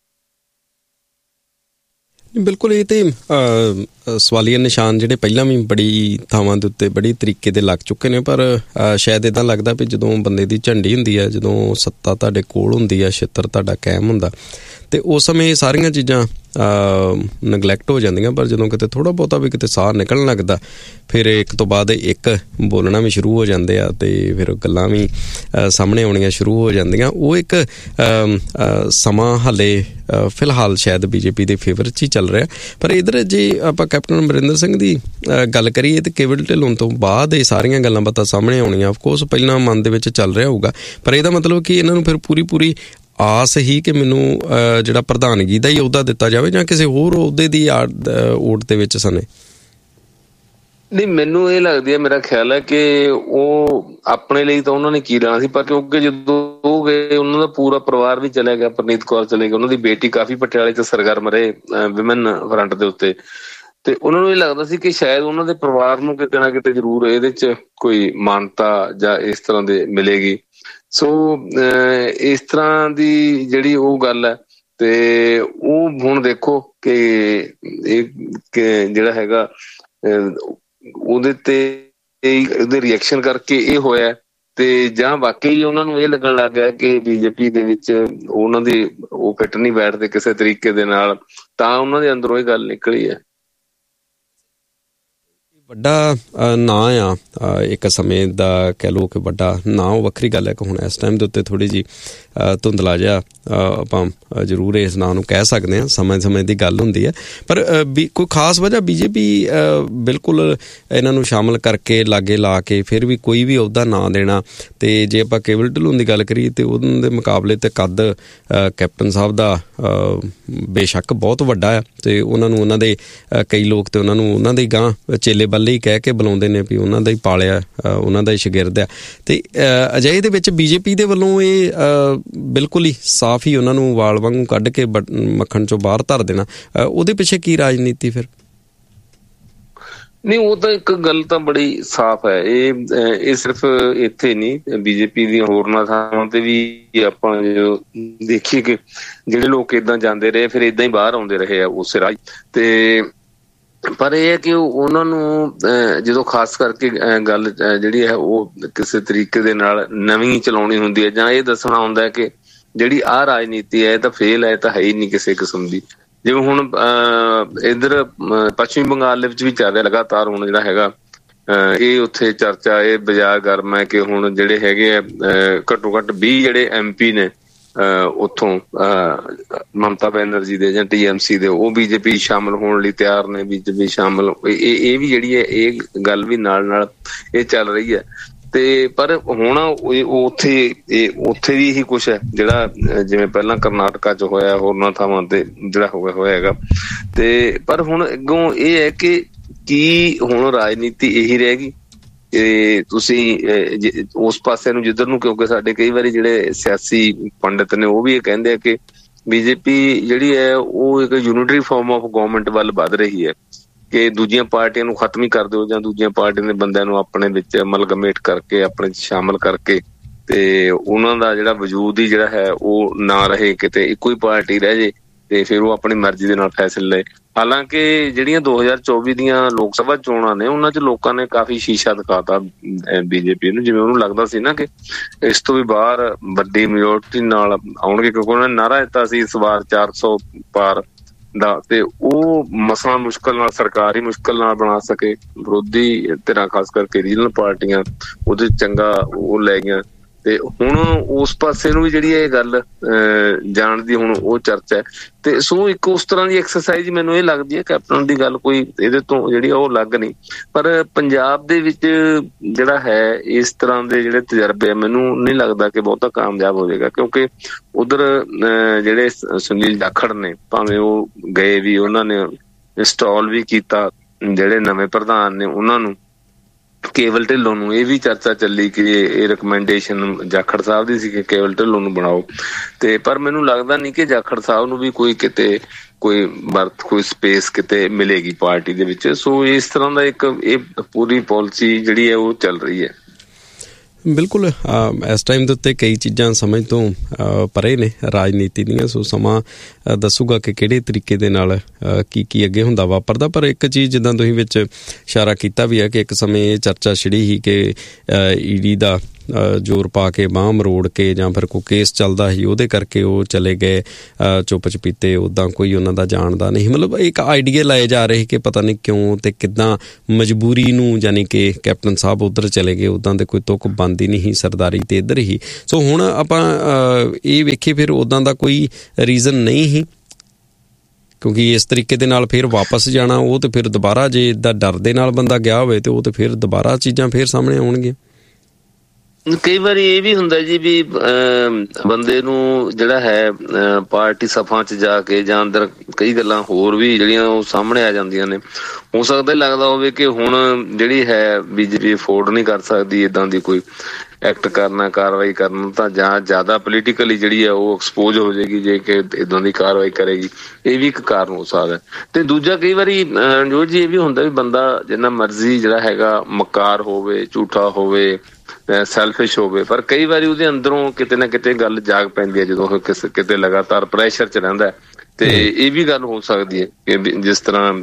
ਬਿਲਕੁਲ ਇਹ ਤੇ ਸਵਾਲੀਆ ਨਿਸ਼ਾਨ ਜਿਹੜੇ ਪਹਿਲਾਂ ਵੀ ਬੜੀ ਥਾਵਾਂ ਦੇ ਉੱਤੇ ਬੜੀ ਤਰੀਕੇ ਦੇ ਲੱਗ ਚੁੱਕੇ ਨੇ ਪਰ ਸ਼ਾਇਦ ਇੱਦਾਂ ਲੱਗਦਾ ਵੀ ਜਦੋਂ ਬੰਦੇ ਦੀ ਝੰਡੀ ਹੁੰਦੀ ਹੈ, ਜਦੋਂ ਸੱਤਾ ਤੁਹਾਡੇ ਕੋਲ ਹੁੰਦੀ ਹੈ, ਛਿੱਤਰ ਤੁਹਾਡਾ ਕਾਇਮ ਹੁੰਦਾ ਤੇ ਉਸ ਸਮੇਂ ਸਾਰੀਆਂ ਚੀਜ਼ਾਂ ਨਗਲੈਕਟ ਹੋ ਜਾਂਦੀਆਂ, ਪਰ ਜਦੋਂ ਕਿਤੇ ਥੋੜ੍ਹਾ ਬਹੁਤਾ ਵੀ ਕਿਤੇ ਸਾਹ ਨਿਕਲਣ ਲੱਗਦਾ ਫਿਰ ਇੱਕ ਤੋਂ ਬਾਅਦ ਇੱਕ ਬੋਲਣਾ ਵੀ ਸ਼ੁਰੂ ਹੋ ਜਾਂਦੇ ਆ ਅਤੇ ਫਿਰ ਗੱਲਾਂ ਵੀ ਸਾਹਮਣੇ ਆਉਣੀਆਂ ਸ਼ੁਰੂ ਹੋ ਜਾਂਦੀਆਂ। ਉਹ ਇੱਕ ਸਮਾਂ ਹਾਲੇ ਫਿਲਹਾਲ ਸ਼ਾਇਦ BJP ਦੇ ਫੇਵਰ 'ਚ ਹੀ ਚੱਲ ਰਿਹਾ। ਪਰ ਇੱਧਰ ਜੇ ਆਪਾਂ ਕੈਪਟਨ ਅਮਰਿੰਦਰ ਸਿੰਘ ਦੀ ਗੱਲ ਕਰੀਏ ਤਾਂ ਕੇਵਲ ਢਿੱਲੋਂ ਤੋਂ ਬਾਅਦ ਇਹ ਸਾਰੀਆਂ ਗੱਲਾਂ ਬਾਤਾਂ ਸਾਹਮਣੇ ਆਉਣੀਆਂ। ਅਫਕੋਰਸ ਪਹਿਲਾਂ ਮਨ ਦੇ ਵਿੱਚ ਚੱਲ ਰਿਹਾ ਹੋਊਗਾ, ਪਰ ਇਹਦਾ ਮਤਲਬ ਕਿ ਇਹਨਾਂ ਨੂੰ ਫਿਰ ਪੂਰੀ ਆਸ ਹੀ ਕਿ ਮੈਨੂੰ ਜਿਹੜਾ ਪ੍ਰਧਾਨਗੀ ਦਾ ਹੀ ਅਹੁਦਾ ਦਿੱਤਾ ਜਾਵੇ ਜਾਂ ਕਿਸੇ ਹੋਰ ਅਹੁਦੇ ਦੀ ਓਟ ਦੇ ਵਿੱਚ ਸਨੇ। ਨਹੀਂ, ਮੈਨੂੰ ਇਹ ਲੱਗਦੀ ਹੈ, ਮੇਰਾ ਖਿਆਲ ਹੈ ਕਿ ਉਹ ਆਪਣੇ ਲਈ ਤਾਂ ਉਹਨਾਂ ਨੇ ਕੀ ਲੈਣਾ ਸੀ, ਪਰ ਕਿਉਂਕਿ ਜਦੋਂ ਉਹ ਗਏ ਉਹਨਾਂ ਦਾ ਪੂਰਾ ਪਰਿਵਾਰ ਵੀ ਚਲਿਆ ਗਿਆ, ਪਰਨੀਤ ਕੌਰ ਚਲੇ ਗਏ, ਉਹਨਾਂ ਦੀ ਬੇਟੀ ਕਾਫੀ ਪਟਿਆਲੇ 'ਚ ਸਰਗਰਮ ਰਹੇ ਵਿਮਨ ਫਰੰਟ ਦੇ ਉੱਤੇ, ਤੇ ਉਹਨਾਂ ਨੂੰ ਇਹ ਲੱਗਦਾ ਸੀ ਕਿ ਸ਼ਾਇਦ ਉਹਨਾਂ ਦੇ ਪਰਿਵਾਰ ਨੂੰ ਕਿਤੇ ਨਾ ਕਿਤੇ ਜ਼ਰੂਰ ਇਹਦੇ 'ਚ ਕੋਈ ਮਾਨਤਾ ਜਾਂ ਇਸ ਤਰ੍ਹਾਂ ਦੇ ਮਿਲੇਗੀ। ਸੋ ਇਸ ਤਰ੍ਹਾਂ ਦੀ ਜਿਹੜੀ ਉਹ ਗੱਲ ਹੈ, ਤੇ ਉਹ ਹੁਣ ਦੇਖੋ ਕਿ ਇਹ ਜਿਹੜਾ ਹੈਗਾ ਉਹਦੇ ਤੇ ਉਹਦੇ ਰਿਐਕਸ਼ਨ ਕਰਕੇ ਇਹ ਹੋਇਆ, ਤੇ ਜਾਂ ਵਾਕਈ ਉਹਨਾਂ ਨੂੰ ਇਹ ਲੱਗਣ ਲੱਗ ਗਿਆ ਕਿ BJP ਦੇ ਵਿੱਚ ਉਹਨਾਂ ਦੀ ਉਹ ਫਿੱਟ ਨਹੀਂ ਬੈਠਦੇ ਕਿਸੇ ਤਰੀਕੇ ਦੇ ਨਾਲ, ਤਾਂ ਉਹਨਾਂ ਦੇ ਅੰਦਰੋਂ ਇਹ ਗੱਲ ਨਿਕਲੀ ਹੈ। ਵੱਡਾ ਨਾਂ ਆ ਇੱਕ ਸਮੇਂ ਦਾ, ਕਹਿ ਲਓ ਕਿ ਵੱਡਾ ਨਾਂ, ਉਹ ਵੱਖਰੀ ਗੱਲ ਹੈ ਕਿ ਹੁਣ ਇਸ ਟਾਈਮ ਦੇ ਉੱਤੇ ਥੋੜ੍ਹੀ ਜਿਹੀ ਧੁੰਦਲਾ ਜਿਹਾ ਆਪਾਂ ਜ਼ਰੂਰ ਇਸ ਨਾਂ ਨੂੰ ਕਹਿ ਸਕਦੇ ਹਾਂ, ਸਮੇਂ ਦੀ ਗੱਲ ਹੁੰਦੀ ਹੈ। ਪਰ ਕੋਈ ਖਾਸ ਵਜ੍ਹਾ BJP ਬਿਲਕੁਲ ਇਹਨਾਂ ਨੂੰ ਸ਼ਾਮਲ ਕਰਕੇ ਲਾਗੇ ਲਾ ਕੇ ਫਿਰ ਵੀ ਕੋਈ ਵੀ ਅਹੁਦਾ ਨਾ ਦੇਣਾ। ਅਤੇ ਜੇ ਆਪਾਂ ਕੇਵਲ ਢਿੱਲੋਂ ਦੀ ਗੱਲ ਕਰੀਏ ਤਾਂ ਉਹਨਾਂ ਦੇ ਮੁਕਾਬਲੇ 'ਤੇ ਕੱਦ ਕੈਪਟਨ ਸਾਹਿਬ ਦਾ ਬੇਸ਼ੱਕ ਬਹੁਤ ਵੱਡਾ ਆ, ਅਤੇ ਉਹਨਾਂ ਨੂੰ ਉਹਨਾਂ ਦੇ ਕਈ ਲੋਕ ਤਾਂ ਉਹਨਾਂ ਨੂੰ ਉਹਨਾਂ ਦੇ ਗਾਂਹ ਚੇਲੇ ਬੱਲੇ ਹੀ ਕਹਿ ਕੇ ਬੁਲਾਉਂਦੇ ਨੇ ਵੀ ਉਹਨਾਂ ਦਾ ਹੀ ਪਾਲਿਆ, ਉਹਨਾਂ ਦਾ ਹੀ ਸ਼ਾਗਿਰਦ ਆ। ਅਤੇ ਅਜਿਹੇ ਦੇ ਵਿੱਚ BJP ਦੇ ਵੱਲੋਂ ਇਹ ਬਿਲਕੁਲ ਹੀ ਸਾਫ਼ ਹੀ ਉਹਨਾਂ ਨੂੰ ਵਾਲ ਵਾਂਗੂ ਕੱਢ ਕੇ ਮੱਖਣ 'ਚੋਂ ਬਾਹਰ ਧਰ ਦੇਣਾ, ਉਹਦੇ ਪਿੱਛੇ ਕੀ ਰਾਜਨੀਤੀ ਫਿਰ? ਨਹੀਂ, ਉਹ ਤਾਂ ਇੱਕ ਗੱਲ ਤਾਂ ਬੜੀ ਸਾਫ਼ ਹੈ। ਇਹ ਸਿਰਫ ਇੱਥੇ ਨਹੀਂ, BJP ਦੀਆਂ ਹੋਰਨਾਂ ਥਾਵਾਂ ਤੇ ਵੀ ਆਪਾਂ ਜੋ ਦੇਖੀਏ ਕਿ ਜਿਹੜੇ ਲੋਕ ਏਦਾਂ ਜਾਂਦੇ ਰਹੇ ਫਿਰ ਏਦਾਂ ਹੀ ਬਾਹਰ ਆਉਂਦੇ ਰਹੇ ਆ ਉਸੇ ਰਾਹ। ਤੇ ਪਰ ਇਹ ਹੈ ਕਿ ਉਹਨਾਂ ਨੂੰ ਜਦੋਂ ਖਾਸ ਕਰਕੇ ਗੱਲ ਜਿਹੜੀ ਹੈ ਉਹ ਕਿਸੇ ਤਰੀਕੇ ਦੇ ਨਾਲ ਨਵੀਂ ਚਲਾਉਣੀ ਹੁੰਦੀ ਹੈ, ਜਾਂ ਇਹ ਦੱਸਣਾ ਹੁੰਦਾ ਹੈ ਕਿ ਜਿਹੜੀ ਆਹ ਰਾਜਨੀਤੀ ਹੈ ਇਹ ਤਾਂ ਫੇਲ ਹੈ, ਤਾਂ ਹੈ ਹੀ ਨਹੀਂ ਕਿਸੇ ਕਿਸਮ ਦੀ। ਜਿਵੇਂ ਹੁਣ ਇੱਧਰ ਪੱਛਮੀ ਬੰਗਾਲ ਦੇ ਵਿੱਚ ਵੀ ਚੱਲ ਰਿਹਾ ਲਗਾਤਾਰ ਹੁਣ ਜਿਹੜਾ ਹੈਗਾ ਇਹ ਉੱਥੇ ਚਰਚਾ ਇਹ ਬਾਜ਼ਾਰ ਗਰਮ ਹੈ ਕਿ ਹੁਣ ਜਿਹੜੇ ਹੈਗੇ ਆ ਘੱਟੋ ਘੱਟ 20 ਜਿਹੜੇ MP ਨੇ ਉੱਥੋਂ ਮਮਤਾ ਬੈਨਰਜੀ ਦੇ ਜਾਂ TMC ਦੇ, ਉਹ BJP ਸ਼ਾਮਲ ਹੋਣ ਲਈ ਤਿਆਰ ਨੇ। BJP ਸ਼ਾਮਲ ਇਹ ਵੀ ਜਿਹੜੀ ਹੈ ਇਹ ਗੱਲ ਵੀ ਨਾਲ ਇਹ ਚੱਲ ਰਹੀ ਹੈ। ਤੇ ਪਰ ਹੁਣ ਉੱਥੇ ਵੀ ਇਹੀ ਕੁਛ ਹੈ ਜਿਹੜਾ ਜਿਵੇਂ ਪਹਿਲਾਂ ਕਰਨਾਟਕਾ 'ਚ ਹੋਇਆ, ਹੋਰਨਾਂ ਥਾਵਾਂ ਤੇ ਜਿਹੜਾ ਹੋਇਆ ਹੈਗਾ। ਤੇ ਪਰ ਹੁਣ ਅੱਗੋਂ ਇਹ ਹੈ ਕਿ ਕੀ ਹੁਣ ਰਾਜਨੀਤੀ ਇਹੀ ਰਹਿ ਗਈ? ਤੁਸੀਂ ਉਸ ਪਾਸੇ ਨੂੰ ਜਿੱਧਰ ਨੂੰ, ਕਿਉਂਕਿ ਸਾਡੇ ਕਈ ਵਾਰੀ ਜਿਹੜੇ ਸਿਆਸੀ ਪੰਡਿਤ ਨੇ ਉਹ ਵੀ ਇਹ ਕਹਿੰਦੇ ਆ ਕਿ BJP ਜਿਹੜੀ ਹੈ ਉਹ ਇੱਕ ਯੂਨਿਟਰੀ ਫਾਰਮ ਆਫ ਗਵਰਨਮੈਂਟ ਵੱਲ ਵੱਧ ਰਹੀ ਹੈ, ਕਿ ਦੂਜੀਆਂ ਪਾਰਟੀਆਂ ਨੂੰ ਖਤਮ ਹੀ ਕਰ ਦਿਓ ਜਾਂ ਦੂਜੀਆਂ ਪਾਰਟੀਆਂ ਦੇ ਬੰਦਿਆਂ ਨੂੰ ਆਪਣੇ ਵਿੱਚ ਅਮਲਗਮੇਟ ਕਰਕੇ ਆਪਣੇ ਸ਼ਾਮਲ ਕਰਕੇ, ਤੇ ਉਹਨਾਂ ਦਾ ਜਿਹੜਾ ਵਜੂਦ ਹੀ ਜਿਹੜਾ ਹੈ ਉਹ ਨਾ ਰਹੇ, ਕਿਤੇ ਇੱਕੋ ਹੀ ਪਾਰਟੀ ਰਹਿ ਜੇ ਤੇ ਫਿਰ ਉਹ ਆਪਣੀ ਮਰਜ਼ੀ ਦੇ ਨਾਲ ਫੈਸਲੇ ਲਏ। ਹਾਲਾਂਕਿ ਜਿਹੜੀਆਂ 2024 ਦੀਆਂ ਲੋਕ ਸਭਾ ਚੋਣਾਂ ਨੇ ਉਹਨਾਂ 'ਚ ਲੋਕਾਂ ਨੇ ਕਾਫੀ ਸ਼ੀਸ਼ਾ ਦਿਖਾਤਾ BJP ਨੂੰ, ਜਿਵੇਂ ਉਹਨੂੰ ਲੱਗਦਾ ਸੀ ਨਾ ਕਿ ਇਸ ਤੋਂ ਵੀ ਬਾਹਰ ਵੱਡੀ ਮੈਜੋਰਟੀ ਨਾਲ ਆਉਣਗੇ, ਕਿਉਂਕਿ ਉਹਨਾਂ ਨੇ ਨਾਅਰਾ ਦਿੱਤਾ ਸੀ ਇਸ ਵਾਰ 400 ਪਾਰ ਦਾ, ਤੇ ਉਹ ਮਸਲਾ ਮੁਸ਼ਕਿਲ ਨਾਲ ਸਰਕਾਰ ਹੀ ਮੁਸ਼ਕਿਲ ਨਾਲ ਬਣਾ ਸਕੇ। ਵਿਰੋਧੀ ਧਿਰਾਂ ਖਾਸ ਕਰਕੇ ਰੀਜਨਲ ਪਾਰਟੀਆਂ ਉਹਦੇ ਚੰਗਾ ਉਹ ਲੈ ਗਈਆਂ, ਤੇ ਹੁਣ ਉਸ ਪਾਸੇ ਨੂੰ ਵੀ ਜਿਹੜੀ ਇਹ ਗੱਲ ਜਾਣ ਦੀ ਹੁਣ ਉਹ ਚਰਚਾ ਹੈ। ਤੇ ਸੋ ਇੱਕ ਉਸ ਤਰ੍ਹਾਂ ਦੀ ਐਕਸਰਸਾਈਜ਼ ਮੈਨੂੰ ਇਹ ਲੱਗਦੀ ਹੈ ਕੈਪਟਨ ਦੀ ਗੱਲ ਕੋਈ ਇਹਦੇ ਤੋਂ ਜਿਹੜੀ ਉਹ ਅਲੱਗ ਨਹੀਂ। ਪਰ ਪੰਜਾਬ ਦੇ ਵਿੱਚ ਜਿਹੜਾ ਹੈ ਇਸ ਤਰ੍ਹਾਂ ਦੇ ਜਿਹੜੇ ਤਜਰਬੇ ਆ ਮੈਨੂੰ ਨਹੀਂ ਲੱਗਦਾ ਕਿ ਬਹੁਤਾ ਕਾਮਯਾਬ ਹੋ ਜਾਏਗਾ, ਕਿਉਂਕਿ ਉਧਰ ਜਿਹੜੇ ਸੁਨੀਲ ਜਾਖੜ ਨੇ ਭਾਵੇਂ ਉਹ ਗਏ ਵੀ, ਉਹਨਾਂ ਨੇ ਇੰਸਟਾਲ ਵੀ ਕੀਤਾ ਜਿਹੜੇ ਨਵੇਂ ਪ੍ਰਧਾਨ ਨੇ ਉਹਨਾਂ ਨੂੰ, ਕੇਵਲ ਢਿੱਲੋਂ ਨੂੰ ਇਹ ਵੀ ਚਰਚਾ ਚੱਲੀ ਕਿ ਇਹ ਰਿਕਮੈਂਡੇਸ਼ਨ ਜਾਖੜ ਸਾਹਿਬ ਦੀ ਸੀ ਕਿ ਕੇਵਲ ਢਿੱਲੋਂ ਨੂੰ ਬਣਾਓ। ਤੇ ਪਰ ਮੈਨੂੰ ਲੱਗਦਾ ਨਹੀਂ ਕਿ ਜਾਖੜ ਸਾਹਿਬ ਨੂੰ ਵੀ ਕੋਈ ਕਿਤੇ ਕੋਈ ਸਪੇਸ ਕਿਤੇ ਮਿਲੇਗੀ ਪਾਰਟੀ ਦੇ ਵਿੱਚ। ਸੋ ਇਸ ਤਰ੍ਹਾਂ ਦਾ ਇੱਕ ਇਹ ਪੂਰੀ ਪਾਲਿਸੀ ਜਿਹੜੀ ਹੈ ਉਹ ਚੱਲ ਰਹੀ ਹੈ। ਬਿਲਕੁਲ ਇਸ ਟਾਈਮ ਦੇ ਉੱਤੇ ਕਈ ਚੀਜ਼ਾਂ ਸਮਝ ਤੋਂ ਪਰੇ ਨੇ ਰਾਜਨੀਤੀ ਦੀਆਂ, ਸੋ ਸਮਾਂ ਦੱਸੂਗਾ ਕਿ ਕਿਹੜੇ ਤਰੀਕੇ ਦੇ ਨਾਲ ਕੀ ਅੱਗੇ ਹੁੰਦਾ ਵਾਪਰਦਾ। ਪਰ ਇੱਕ ਚੀਜ਼ ਜਿੱਦਾਂ ਤੁਸੀਂ ਵਿੱਚ ਇਸ਼ਾਰਾ ਕੀਤਾ ਵੀ ਹੈ ਕਿ ਇੱਕ ਸਮੇਂ ਇਹ ਚਰਚਾ ਛਿੜੀ ਸੀ ਕਿ ED ਦਾ ਜ਼ੋਰ ਪਾ ਕੇ ਬਾਂਹ ਮਰੋੜ ਕੇ ਜਾਂ ਫਿਰ ਕੋਈ ਕੇਸ ਚੱਲਦਾ ਸੀ ਉਹਦੇ ਕਰਕੇ ਉਹ ਚਲੇ ਗਏ ਚੁੱਪ ਚਪੀਤੇ, ਉੱਦਾਂ ਕੋਈ ਉਹਨਾਂ ਦਾ ਜਾਣਦਾ ਨਹੀਂ। ਮਤਲਬ ਇੱਕ ਆਈਡੀਆ ਲਾਏ ਜਾ ਰਹੇ ਕਿ ਪਤਾ ਨਹੀਂ ਕਿਉਂ ਅਤੇ ਕਿੱਦਾਂ ਮਜਬੂਰੀ ਨੂੰ, ਯਾਨੀ ਕਿ ਕੈਪਟਨ ਸਾਹਿਬ ਉੱਧਰ ਚਲੇ ਗਏ, ਉੱਦਾਂ ਦੇ ਕੋਈ ਤੁੱਕ ਬਣਦੀ ਨਹੀਂ ਸੀ, ਸਰਦਾਰੀ ਅਤੇ ਇੱਧਰ ਹੀ। ਸੋ ਹੁਣ ਆਪਾਂ ਇਹ ਵੇਖੀਏ ਫਿਰ ਉੱਦਾਂ ਦਾ ਕੋਈ ਰੀਜ਼ਨ ਨਹੀਂ ਸੀ, ਕਿਉਂਕਿ ਇਸ ਤਰੀਕੇ ਦੇ ਨਾਲ ਫਿਰ ਵਾਪਸ ਜਾਣਾ ਉਹ ਤਾਂ ਫਿਰ ਦੁਬਾਰਾ, ਜੇ ਇੱਦਾਂ ਡਰ ਦੇ ਨਾਲ ਬੰਦਾ ਗਿਆ ਹੋਵੇ ਤਾਂ ਉਹ ਤਾਂ ਫਿਰ ਦੁਬਾਰਾ ਚੀਜ਼ਾਂ ਫਿਰ ਸਾਹਮਣੇ ਆਉਣਗੀਆਂ। ਕਈ ਵਾਰੀ ਇਹ ਵੀ ਹੁੰਦਾ ਜੀ ਵੀ ਬੰਦੇ ਨੂੰ ਜਿਹੜਾ ਹੈ ਪਾਰਟੀ ਸਭਾ 'ਚ ਜਾ ਕੇ ਜਾਂ ਅੰਦਰ ਕਈ ਗੱਲਾਂ ਹੋਰ ਵੀ ਜਿਹੜੀਆਂ ਉਹ ਸਾਹਮਣੇ ਆ ਜਾਂਦੀਆਂ ਨੇ। ਹੋ ਸਕਦਾ ਲੱਗਦਾ ਹੋਵੇ ਕਿ ਹੁਣ ਜਿਹੜੀ ਹੈ BJP ਅਫੋਰਡ ਨਹੀਂ ਕਰ ਸਕਦੀ ਇੱਦਾਂ ਦੀ ਕੋਈ ਐਕਟ ਕਰਨਾ, ਕਾਰਵਾਈ ਕਰਨਾ, ਤਾਂ ਜਾਂ ਜ਼ਿਆਦਾ ਪੋਲੀਟੀਕਲੀ ਜਿਹੜੀ ਆ ਉਹ ਐਕਸਪੋਜ਼ ਹੋ ਜਾਏਗੀ ਜੇ ਕਿ ਇੱਦਾਂ ਦੀ ਕਾਰਵਾਈ ਕਰੇਗੀ। ਇਹ ਵੀ ਇੱਕ ਕਾਰਨ ਹੋ ਸਕਦਾ। ਤੇ ਦੂਜਾ ਕਈ ਵਾਰੀ ਜੋ ਜੀ ਇਹ ਵੀ ਹੁੰਦਾ ਵੀ ਬੰਦਾ ਜਿੰਨਾ ਮਰਜ਼ੀ ਜਿਹੜਾ ਹੈਗਾ ਮਕਾਰ ਹੋਵੇ, ਝੂਠਾ ਹੋਵੇ, ਸੈਲਫਿਸ਼ ਹੋਵੇ, ਪਰ ਕਈ ਵਾਰੀ ਉਹਦੇ ਅੰਦਰੋਂ ਕਿਤੇ ਨਾ ਕਿਤੇ ਗੱਲ ਜਾਗ ਪੈਂਦੀ ਹੈ ਜਦੋਂ ਉਹ ਕਿਤੇ ਲਗਾਤਾਰ ਪ੍ਰੈਸ਼ਰ 'ਚ ਰਹਿੰਦਾ। ਤੇ ਇਹ ਵੀ ਗੱਲ ਹੋ ਸਕਦੀ ਹੈ ਕਿ ਜਿਸ ਤਰ੍ਹਾਂ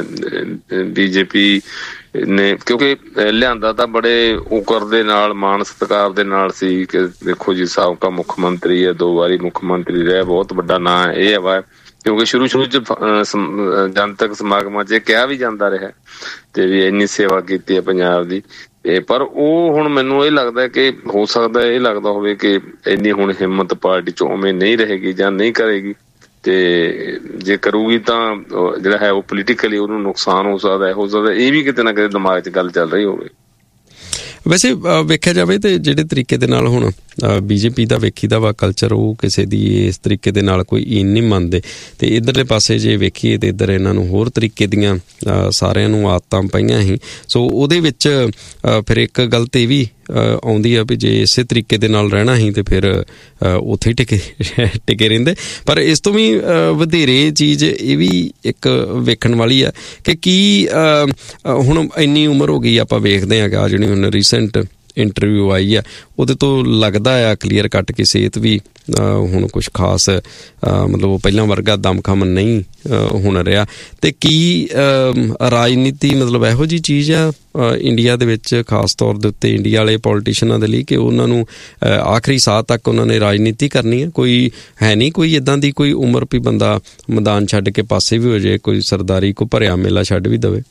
BJP ਨੇ, ਕਿਉਂਕਿ ਲਿਆਂਦਾ ਤਾਂ ਬੜੇ ਉਕਰ ਦੇ ਨਾਲ, ਮਾਣ ਸਤਿਕਾਰ ਦੇ ਨਾਲ ਸੀ ਕਿ ਦੇਖੋ ਜੀ ਸਾਬਕਾ ਮੁੱਖ ਮੰਤਰੀ ਹੈ, 2 ਵਾਰੀ ਮੁੱਖ ਮੰਤਰੀ ਰਿਹਾ, ਬਹੁਤ ਵੱਡਾ ਨਾਂ ਇਹ ਵਾ, ਕਿਉਂਕਿ ਸ਼ੁਰੂ 'ਚ ਜਨਤਕ ਸਮਾਗਮਾਂ 'ਚ ਕਿਹਾ ਵੀ ਜਾਂਦਾ ਰਿਹਾ ਤੇ ਵੀ ਇੰਨੀ ਸੇਵਾ ਕੀਤੀ ਹੈ ਪੰਜਾਬ ਦੀ। ਪਰ ਉਹ ਹੁਣ ਮੈਨੂੰ ਇਹ ਲੱਗਦਾ ਕਿ ਹੋ ਸਕਦਾ ਇਹ ਲੱਗਦਾ ਹੋਵੇ ਕਿ ਇੰਨੀ ਹੁਣ ਹਿੰਮਤ ਪਾਰਟੀ 'ਚ ਉਵੇਂ ਨਹੀਂ ਰਹੇਗੀ ਜਾਂ ਨਹੀਂ ਕਰੇਗੀ, ਤੇ ਜੇ ਕਰੂਗੀ ਤਾਂ ਜਿਹੜਾ ਹੈ ਉਹ ਪੋਲੀਟੀਕਲੀ ਉਹਨੂੰ ਨੁਕਸਾਨ ਹੋ ਸਕਦਾ ਇਹ ਵੀ ਕਿਤੇ ਨਾ ਕਿਤੇ ਦਿਮਾਗ 'ਚ ਗੱਲ ਚੱਲ ਰਹੀ ਹੋਵੇ। ਵੈਸੇ ਵੇਖਿਆ ਜਾਵੇ ਤਾਂ ਜਿਹੜੇ ਤਰੀਕੇ ਦੇ ਨਾਲ ਹੁਣ BJP ਦਾ ਵੇਖੀਦਾ ਵਾ ਕਲਚਰ, ਉਹ ਕਿਸੇ ਦੀ ਇਸ ਤਰੀਕੇ ਦੇ ਨਾਲ ਕੋਈ ਈਨ ਨਹੀਂ ਮੰਨਦੇ। ਅਤੇ ਇੱਧਰਲੇ ਪਾਸੇ ਜੇ ਵੇਖੀਏ ਤਾਂ ਇੱਧਰ ਇਹਨਾਂ ਨੂੰ ਹੋਰ ਤਰੀਕੇ ਦੀਆਂ ਸਾਰਿਆਂ ਨੂੰ ਆਦਤਾਂ ਪਈਆਂ ਸੀ। ਸੋ ਉਹਦੇ ਵਿੱਚ ਫਿਰ ਇੱਕ ਗੱਲ ਤਾਂ ਇਹ ਵੀ ਆਉਂਦੀ ਆ ਵੀ ਜੇ ਇਸੇ ਤਰੀਕੇ ਦੇ ਨਾਲ ਰਹਿਣਾ ਸੀ ਤਾਂ ਫਿਰ ਉੱਥੇ ਟਿਕੇ ਰਹਿੰਦੇ। ਪਰ ਇਸ ਤੋਂ ਵੀ ਵਧੇਰੇ ਚੀਜ਼ ਇਹ ਵੀ ਇੱਕ ਵੇਖਣ ਵਾਲੀ ਆ ਕਿ ਕੀ ਹੁਣ ਇੰਨੀ ਉਮਰ ਹੋ ਗਈ, ਆਪਾਂ ਵੇਖਦੇ ਹਾਂ ਕਿ ਜਿਹੜੀ ਹੁਣ ਰੀਸੈਂਟ ਇੰਟਰਵਿਊ ਆਈ ਆ ਉਹਦੇ ਤੋਂ ਲੱਗਦਾ ਆ ਕਲੀਅਰ ਕੱਟ ਕੇ ਸਿਹਤ ਵੀ ਹੁਣ ਕੁਛ ਖਾਸ ਮਤਲਬ ਉਹ ਪਹਿਲਾਂ ਵਰਗਾ ਦਮਖਮ ਨਹੀਂ ਹੁਣ ਰਿਹਾ। ਅਤੇ ਕੀ ਰਾਜਨੀਤੀ ਮਤਲਬ ਇਹੋ ਜਿਹੀ ਚੀਜ਼ ਆ ਇੰਡੀਆ ਦੇ ਵਿੱਚ, ਖਾਸ ਤੌਰ ਦੇ ਉੱਤੇ ਇੰਡੀਆ ਵਾਲੇ ਪੋਲੀਟੀਸ਼ੀਅਨਾਂ ਦੇ ਲਈ, ਕਿ ਉਹਨਾਂ ਨੂੰ ਆਖਰੀ ਸਾਹ ਤੱਕ ਉਹਨਾਂ ਨੇ ਰਾਜਨੀਤੀ ਕਰਨੀ ਹੈ? ਕੋਈ ਹੈ ਨਹੀਂ ਕੋਈ ਇੱਦਾਂ ਦੀ ਕੋਈ ਉਮਰ ਵੀ ਬੰਦਾ ਮੈਦਾਨ ਛੱਡ ਕੇ ਪਾਸੇ ਵੀ ਹੋ ਜਾਏ, ਕੋਈ ਸਰਦਾਰੀ ਕੋ ਭਰਿਆ ਮੇਲਾ ਛੱਡ ਵੀ ਦੇਵੇ?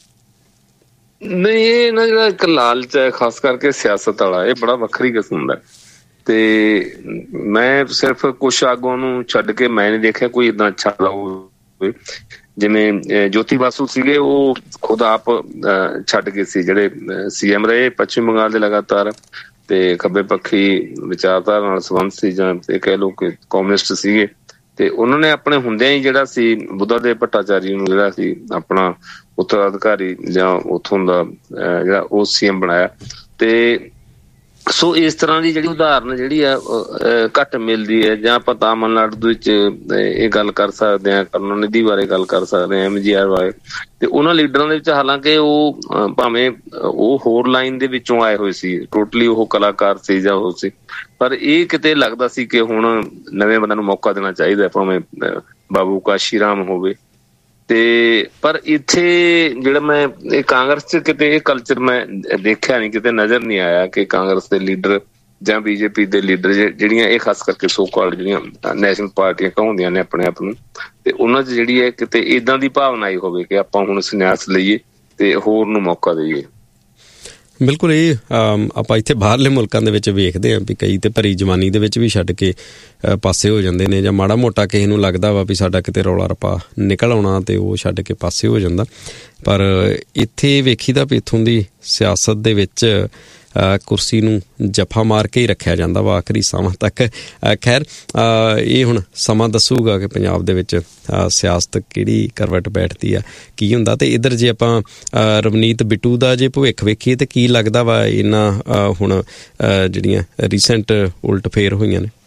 ਨਹੀਂ, ਇਹ ਨਾ ਜਿਹੜਾ ਇੱਕ ਲਾਲਚ ਹੈ ਖਾਸ ਕਰਕੇ ਸਿਆਸਤ ਵਾਲਾ, ਇਹ ਬੜਾ ਵੱਖਰੀ ਕਿਸਮ ਦਾ। ਤੇ ਮੈਂ ਸਿਰਫ ਕੁਛ ਆਗੂਆਂ ਨੂੰ ਛੱਡ ਕੇ ਮੈਂ ਨਹੀਂ ਦੇਖਿਆ ਕੋਈ ਏਦਾਂ ਅੱਛਾ ਹੋਵੇ। ਜਿਵੇਂ ਜੋਤੀ ਬਾਸੂ ਸੀਗੇ, ਉਹ ਖੁਦ ਆਪ ਛੱਡ ਗਏ ਸੀ, ਜਿਹੜੇ CM ਰਹੇ ਪੱਛਮੀ ਬੰਗਾਲ ਦੇ ਲਗਾਤਾਰ, ਤੇ ਖੱਬੇ ਪੱਖੀ ਵਿਚਾਰਧਾਰਾ ਨਾਲ ਸੰਬੰਧ ਸੀ, ਜਾਂ ਇਹ ਕਹਿ ਲਓ ਕਿ ਕਮਿਊਨਿਸਟ ਸੀਗੇ। ਤੇ ਉਹਨਾਂ ਨੇ ਆਪਣੇ ਹੁੰਦਿਆਂ ਹੀ ਜਿਹੜਾ ਸੀ ਬੁੱਧਾ ਦੇਵ ਭੱਟਾਚਾਰੀ ਨੂੰ ਜਿਹੜਾ ਸੀ ਆਪਣਾ ਉੱਤਰਾਧਿਕਾਰੀ ਜਾਂ ਉੱਥੋਂ ਦਾ ਜਿਹੜਾ ਉਹ CM ਬਣਾਇਆ। ਤੇ ਸੋ ਇਸ ਤਰ੍ਹਾਂ ਦੀ ਜਿਹੜੀ ਉਦਾਹਰਨ ਜਿਹੜੀ ਆ ਘੱਟ ਮਿਲਦੀ ਹੈ। ਜਾਂ ਆਪਾਂ ਤਾਮਿਲਨਾਡੂ ਵਿੱਚ ਇਹ ਗੱਲ ਕਰ ਸਕਦੇ ਹਾਂ, ਕਰੁਣਾਨਿਧੀ ਬਾਰੇ ਗੱਲ ਕਰ ਸਕਦੇ ਹਾਂ, MGR ਬਾਰੇ। ਤੇ ਉਹਨਾਂ ਲੀਡਰਾਂ ਦੇ ਵਿੱਚ ਹਾਲਾਂਕਿ ਉਹ ਭਾਵੇਂ ਉਹ ਹੋਰ ਲਾਈਨ ਦੇ ਵਿੱਚੋਂ ਆਏ ਹੋਏ ਸੀ, ਟੋਟਲੀ ਉਹ ਕਲਾਕਾਰ ਸੀ ਜਾਂ ਉਹ ਸੀ, ਪਰ ਇਹ ਕਿਤੇ ਲੱਗਦਾ ਸੀ ਕਿ ਹੁਣ ਨਵੇਂ ਬੰਦਿਆਂ ਨੂੰ ਮੌਕਾ ਦੇਣਾ ਚਾਹੀਦਾ, ਭਾਵੇਂ ਬਾਬੂ ਕਾਸ਼ੀ ਰਾਮ ਹੋਵੇ। ਤੇ ਪਰ ਇੱਥੇ ਜਿਹੜਾ ਮੈਂ ਇਹ ਕਾਂਗਰਸ 'ਚ ਕਿਤੇ ਇਹ ਕਲਚਰ ਮੈਂ ਦੇਖਿਆ ਨਹੀਂ, ਕਿਤੇ ਨਜ਼ਰ ਨਹੀਂ ਆਇਆ ਕਿ ਕਾਂਗਰਸ ਦੇ ਲੀਡਰ ਜਾਂ BJP ਦੇ ਲੀਡਰ ਜਿਹੜੀਆਂ ਇਹ ਖਾਸ ਕਰਕੇ ਸੋ ਕਾਲਡ ਜਿਹੜੀਆਂ ਨੈਸ਼ਨਲ ਪਾਰਟੀਆਂ ਕਹਾਉਂਦੀਆਂ ਨੇ ਆਪਣੇ ਆਪ ਨੂੰ, ਤੇ ਉਹਨਾਂ 'ਚ ਜਿਹੜੀ ਹੈ ਕਿਤੇ ਏਦਾਂ ਦੀ ਭਾਵਨਾ ਆਈ ਹੋਵੇ ਕਿ ਆਪਾਂ ਹੁਣ ਸੰਨਿਆਸ ਲਈਏ ਤੇ ਹੋਰ ਨੂੰ ਮੌਕਾ ਦੇਈਏ। ਬਿਲਕੁਲ। ਇਹ ਆਪਾਂ ਇੱਥੇ ਬਾਹਰਲੇ ਮੁਲਕਾਂ ਦੇ ਵਿੱਚ ਵੇਖਦੇ ਹਾਂ ਵੀ ਕਈ ਤੇ ਭਰੀ ਜਵਾਨੀ ਦੇ ਵਿੱਚ ਵੀ ਛੱਡ ਕੇ ਪਾਸੇ ਹੋ ਜਾਂਦੇ ਨੇ, ਜਾਂ ਮਾੜਾ ਮੋਟਾ ਕਿਸੇ ਨੂੰ ਲੱਗਦਾ ਵਾ ਵੀ ਸਾਡਾ ਕਿਤੇ ਰੌਲਾ ਰੱਪਾ ਨਿਕਲ ਆਉਣਾ ਤੇ ਉਹ ਛੱਡ ਕੇ ਪਾਸੇ ਹੋ ਜਾਂਦਾ। ਪਰ ਇੱਥੇ ਵੇਖੀਦਾ ਵੀ ਇੱਥੋਂ ਦੀ ਸਿਆਸਤ ਦੇ ਵਿੱਚ ਕੁਰਸੀ ਨੂੰ ਜੱਫਾ ਮਾਰ ਕੇ ਹੀ ਰੱਖਿਆ ਜਾਂਦਾ ਵਾ ਆਖਰੀ ਸਾਹਾਂ ਤੱਕ। ਖੈਰ ਇਹ ਹੁਣ ਸਮਾਂ ਦੱਸੂਗਾ ਕਿ ਪੰਜਾਬ ਦੇ ਵਿੱਚ ਸਿਆਸਤ ਕਿਹੜੀ ਕਰਵਟ ਬੈਠਦੀ ਆ, ਕੀ ਹੁੰਦਾ। ਅਤੇ ਇੱਧਰ ਜੇ ਆਪਾਂ ਰਵਨੀਤ ਬਿੱਟੂ ਦਾ ਜੇ ਭਵਿੱਖ ਵੇਖੀਏ ਤਾਂ ਕੀ ਲੱਗਦਾ ਵਾ ਇਹਨਾਂ ਹੁਣ ਜਿਹੜੀਆਂ ਰੀਸੈਂਟ ਉਲਟ ਫੇਰ ਹੋਈਆਂ ਨੇ?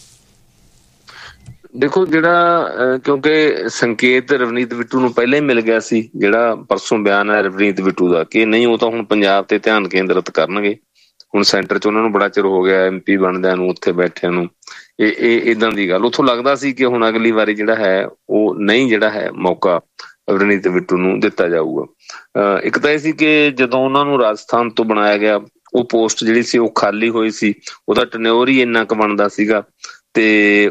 ਦੇਖੋ ਜਿਹੜਾ ਕਿਉਂਕਿ ਸੰਕੇਤ ਰਵਨੀਤ ਬਿੱਟੂ ਨੂੰ ਪਹਿਲਾਂ ਹੀ ਮਿਲ ਗਿਆ ਸੀ, ਜਿਹੜਾ ਪਰਸੋਂ ਬਿਆਨ ਹੈ ਰਵਨੀਤ ਬਿੱਟੂ ਦਾ ਕਿ ਨਹੀਂ ਉਹ ਤਾਂ ਹੁਣ ਪੰਜਾਬ ਤੇ ਧਿਆਨ ਕੇਂਦਰਿਤ ਕਰਨਗੇ, ਹੁਣ ਸੈਂਟਰ 'ਚ ਉਹਨਾਂ ਨੂੰ ਬੜਾ ਚਿਰ ਹੋ ਗਿਆ MP ਬਣਦਿਆਂ ਨੂੰ, ਉੱਥੇ ਬੈਠਿਆਂ ਨੂੰ, ਇਹ ਏਦਾਂ ਦੀ ਗੱਲ। ਉੱਥੋਂ ਲੱਗਦਾ ਸੀ ਕਿ ਹੁਣ ਅਗਲੀ ਵਾਰੀ ਜਿਹੜਾ ਹੈ ਉਹ ਨਹੀਂ ਜਿਹੜਾ ਹੈ ਮੌਕਾ ਰਵਨੀਤ ਬਿੱਟੂ ਨੂੰ ਦਿੱਤਾ ਜਾਊਗਾ। ਇੱਕ ਤਾਂ ਇਹ ਸੀ ਕਿ ਜਦੋਂ ਉਹਨਾਂ ਨੂੰ ਰਾਜਸਥਾਨ ਤੋਂ ਬਣਾਇਆ ਗਿਆ ਉਹ ਪੋਸਟ ਜਿਹੜੀ ਸੀ ਉਹ ਖਾਲੀ ਹੋਈ ਸੀ, ਉਹਦਾ ਟਨਿਓਰ ਹੀ ਇੰਨਾ ਕੁ ਬਣਦਾ ਸੀਗਾ ਤੇ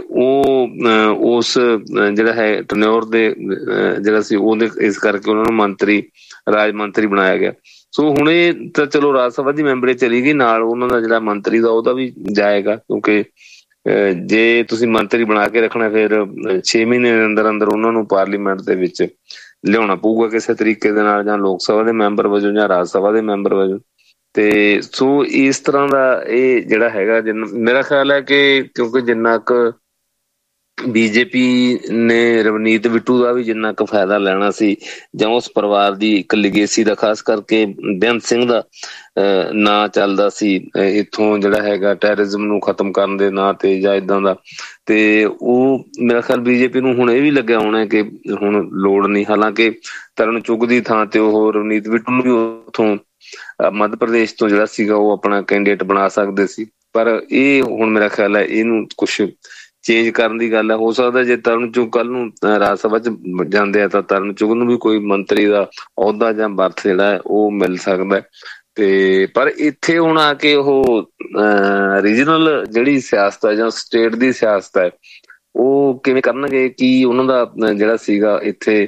ਉਹ ਉਸ ਜਿਹੜਾ ਹੈ ਟਨਿਓਰ ਦੇ ਜਿਹੜਾ ਸੀ ਉਹਦੇ ਇਸ ਕਰਕੇ ਉਹਨਾਂ ਨੂੰ ਰਾਜ ਮੰਤਰੀ ਬਣਾਇਆ ਗਿਆ। ਸੋ ਹੁਣ ਇਹ ਤਾਂ ਚਲੋ ਰਾਜ ਸਭਾ ਦੀ ਮੈਂਬਰ ਚਲੀ ਗਈ, ਨਾਲ ਉਹਨਾਂ ਦਾ ਜਿਹੜਾ ਮੰਤਰੀ ਦਾ ਉਹਦਾ ਵੀ ਜਾਏਗਾ, ਕਿਉਂਕਿ ਜੇ ਤੁਸੀਂ ਮੰਤਰੀ ਬਣਾ ਕੇ ਰੱਖਣਾ ਫਿਰ 6 ਮਹੀਨੇ ਦੇ ਅੰਦਰ ਅੰਦਰ ਉਹਨਾਂ ਨੂੰ ਪਾਰਲੀਮੈਂਟ ਦੇ ਵਿੱਚ ਲਿਆਉਣਾ ਪਊਗਾ ਕਿਸੇ ਤਰੀਕੇ ਦੇ ਨਾਲ, ਜਾਂ ਲੋਕ ਸਭਾ ਦੇ ਮੈਂਬਰ ਵਜੋਂ ਜਾਂ ਰਾਜ ਸਭਾ ਦੇ ਮੈਂਬਰ ਵਜੋਂ। ਤੇ ਸੋ ਇਸ ਤਰ੍ਹਾਂ ਦਾ ਇਹ ਜਿਹੜਾ ਹੈਗਾ ਮੇਰਾ ਖਿਆਲ ਹੈ ਕਿ ਕਿਉਂਕਿ ਜਿੰਨਾ ਕੁ ਬੀਜੇਪੀ ਨੇ ਰਵਨੀਤ ਬਿੱਟੂ ਦਾ ਵੀ ਜਿੰਨਾ ਕੁ ਫਾਇਦਾ ਲੈਣਾ ਸੀ, ਜਾਂ ਉਸ ਪਰਿਵਾਰ ਦੀ ਇੱਕ ਲਿਗੇਸੀ ਦਾ, ਖਾਸ ਕਰਕੇ ਬੇਅੰਤ ਸਿੰਘ ਦਾ ਨਾਂ ਚੱਲਦਾ ਸੀ ਇੱਥੋਂ ਜਿਹੜਾ ਹੈਗਾ ਟੈਰਰਿਜ਼ਮ ਨੂੰ ਖਤਮ ਕਰਨ ਦੇ ਨਾਂ ਤੇ ਜਾਂ ਏਦਾਂ ਦਾ, ਤੇ ਉਹ ਮੇਰਾ ਖਿਆਲ ਬੀਜੇਪੀ ਨੂੰ ਹੁਣ ਇਹ ਵੀ ਲੱਗਿਆ ਹੋਣਾ ਕਿ ਹੁਣ ਲੋੜ ਨਹੀਂ। ਹਾਲਾਂਕਿ ਤਰਨ ਚੁੱਗ ਦੀ ਥਾਂ ਤੇ ਉਹ ਰਵਨੀਤ ਬਿੱਟੂ ਨੂੰ ਵੀ ਉੱਥੋਂ ਮੱਧ ਪ੍ਰਦੇਸ਼ ਤੋਂ ਜਿਹੜਾ ਸੀਗਾ ਉਹ ਆਪਣਾ ਕੈਂਡੀਡੇਟ ਬਣਾ ਸਕਦੇ ਸੀ, ਪਰ ਇਹ ਹੁਣ ਮੇਰਾ ਖਿਆਲ ਹੈ ਇਹਨੂੰ ਕੁਛ ਚੇਂਜ ਕਰਨ ਦੀ ਗੱਲ ਹੈ। ਹੋ ਸਕਦਾ ਜੇ ਤਰਨ ਚੁੱਗ ਕੱਲ ਨੂੰ ਰਾਜ ਸਭਾ ਚ ਜਾਂਦੇ ਆ ਤਾਂ ਤਰਨ ਚੁੱਗ ਨੂੰ ਵੀ ਕੋਈ ਮੰਤਰੀ ਦਾ ਅਹੁਦਾ ਜਾਂ ਬਰਥ ਜਿਹੜਾ ਹੈ ਉਹ ਮਿਲ ਸਕਦਾ। ਤੇ ਪਰ ਇੱਥੇ ਹੁਣ ਆ ਕੇ ਉਹ ਰੀਜਨਲ ਜਿਹੜੀ ਸਿਆਸਤ ਹੈ ਜਾਂ ਸਟੇਟ ਦੀ ਸਿਆਸਤ ਹੈ ਉਹ ਕਿਵੇਂ ਕਰਨਗੇ, ਕੀ ਉਹਨਾਂ ਦਾ ਜਿਹੜਾ ਸੀਗਾ ਇੱਥੇ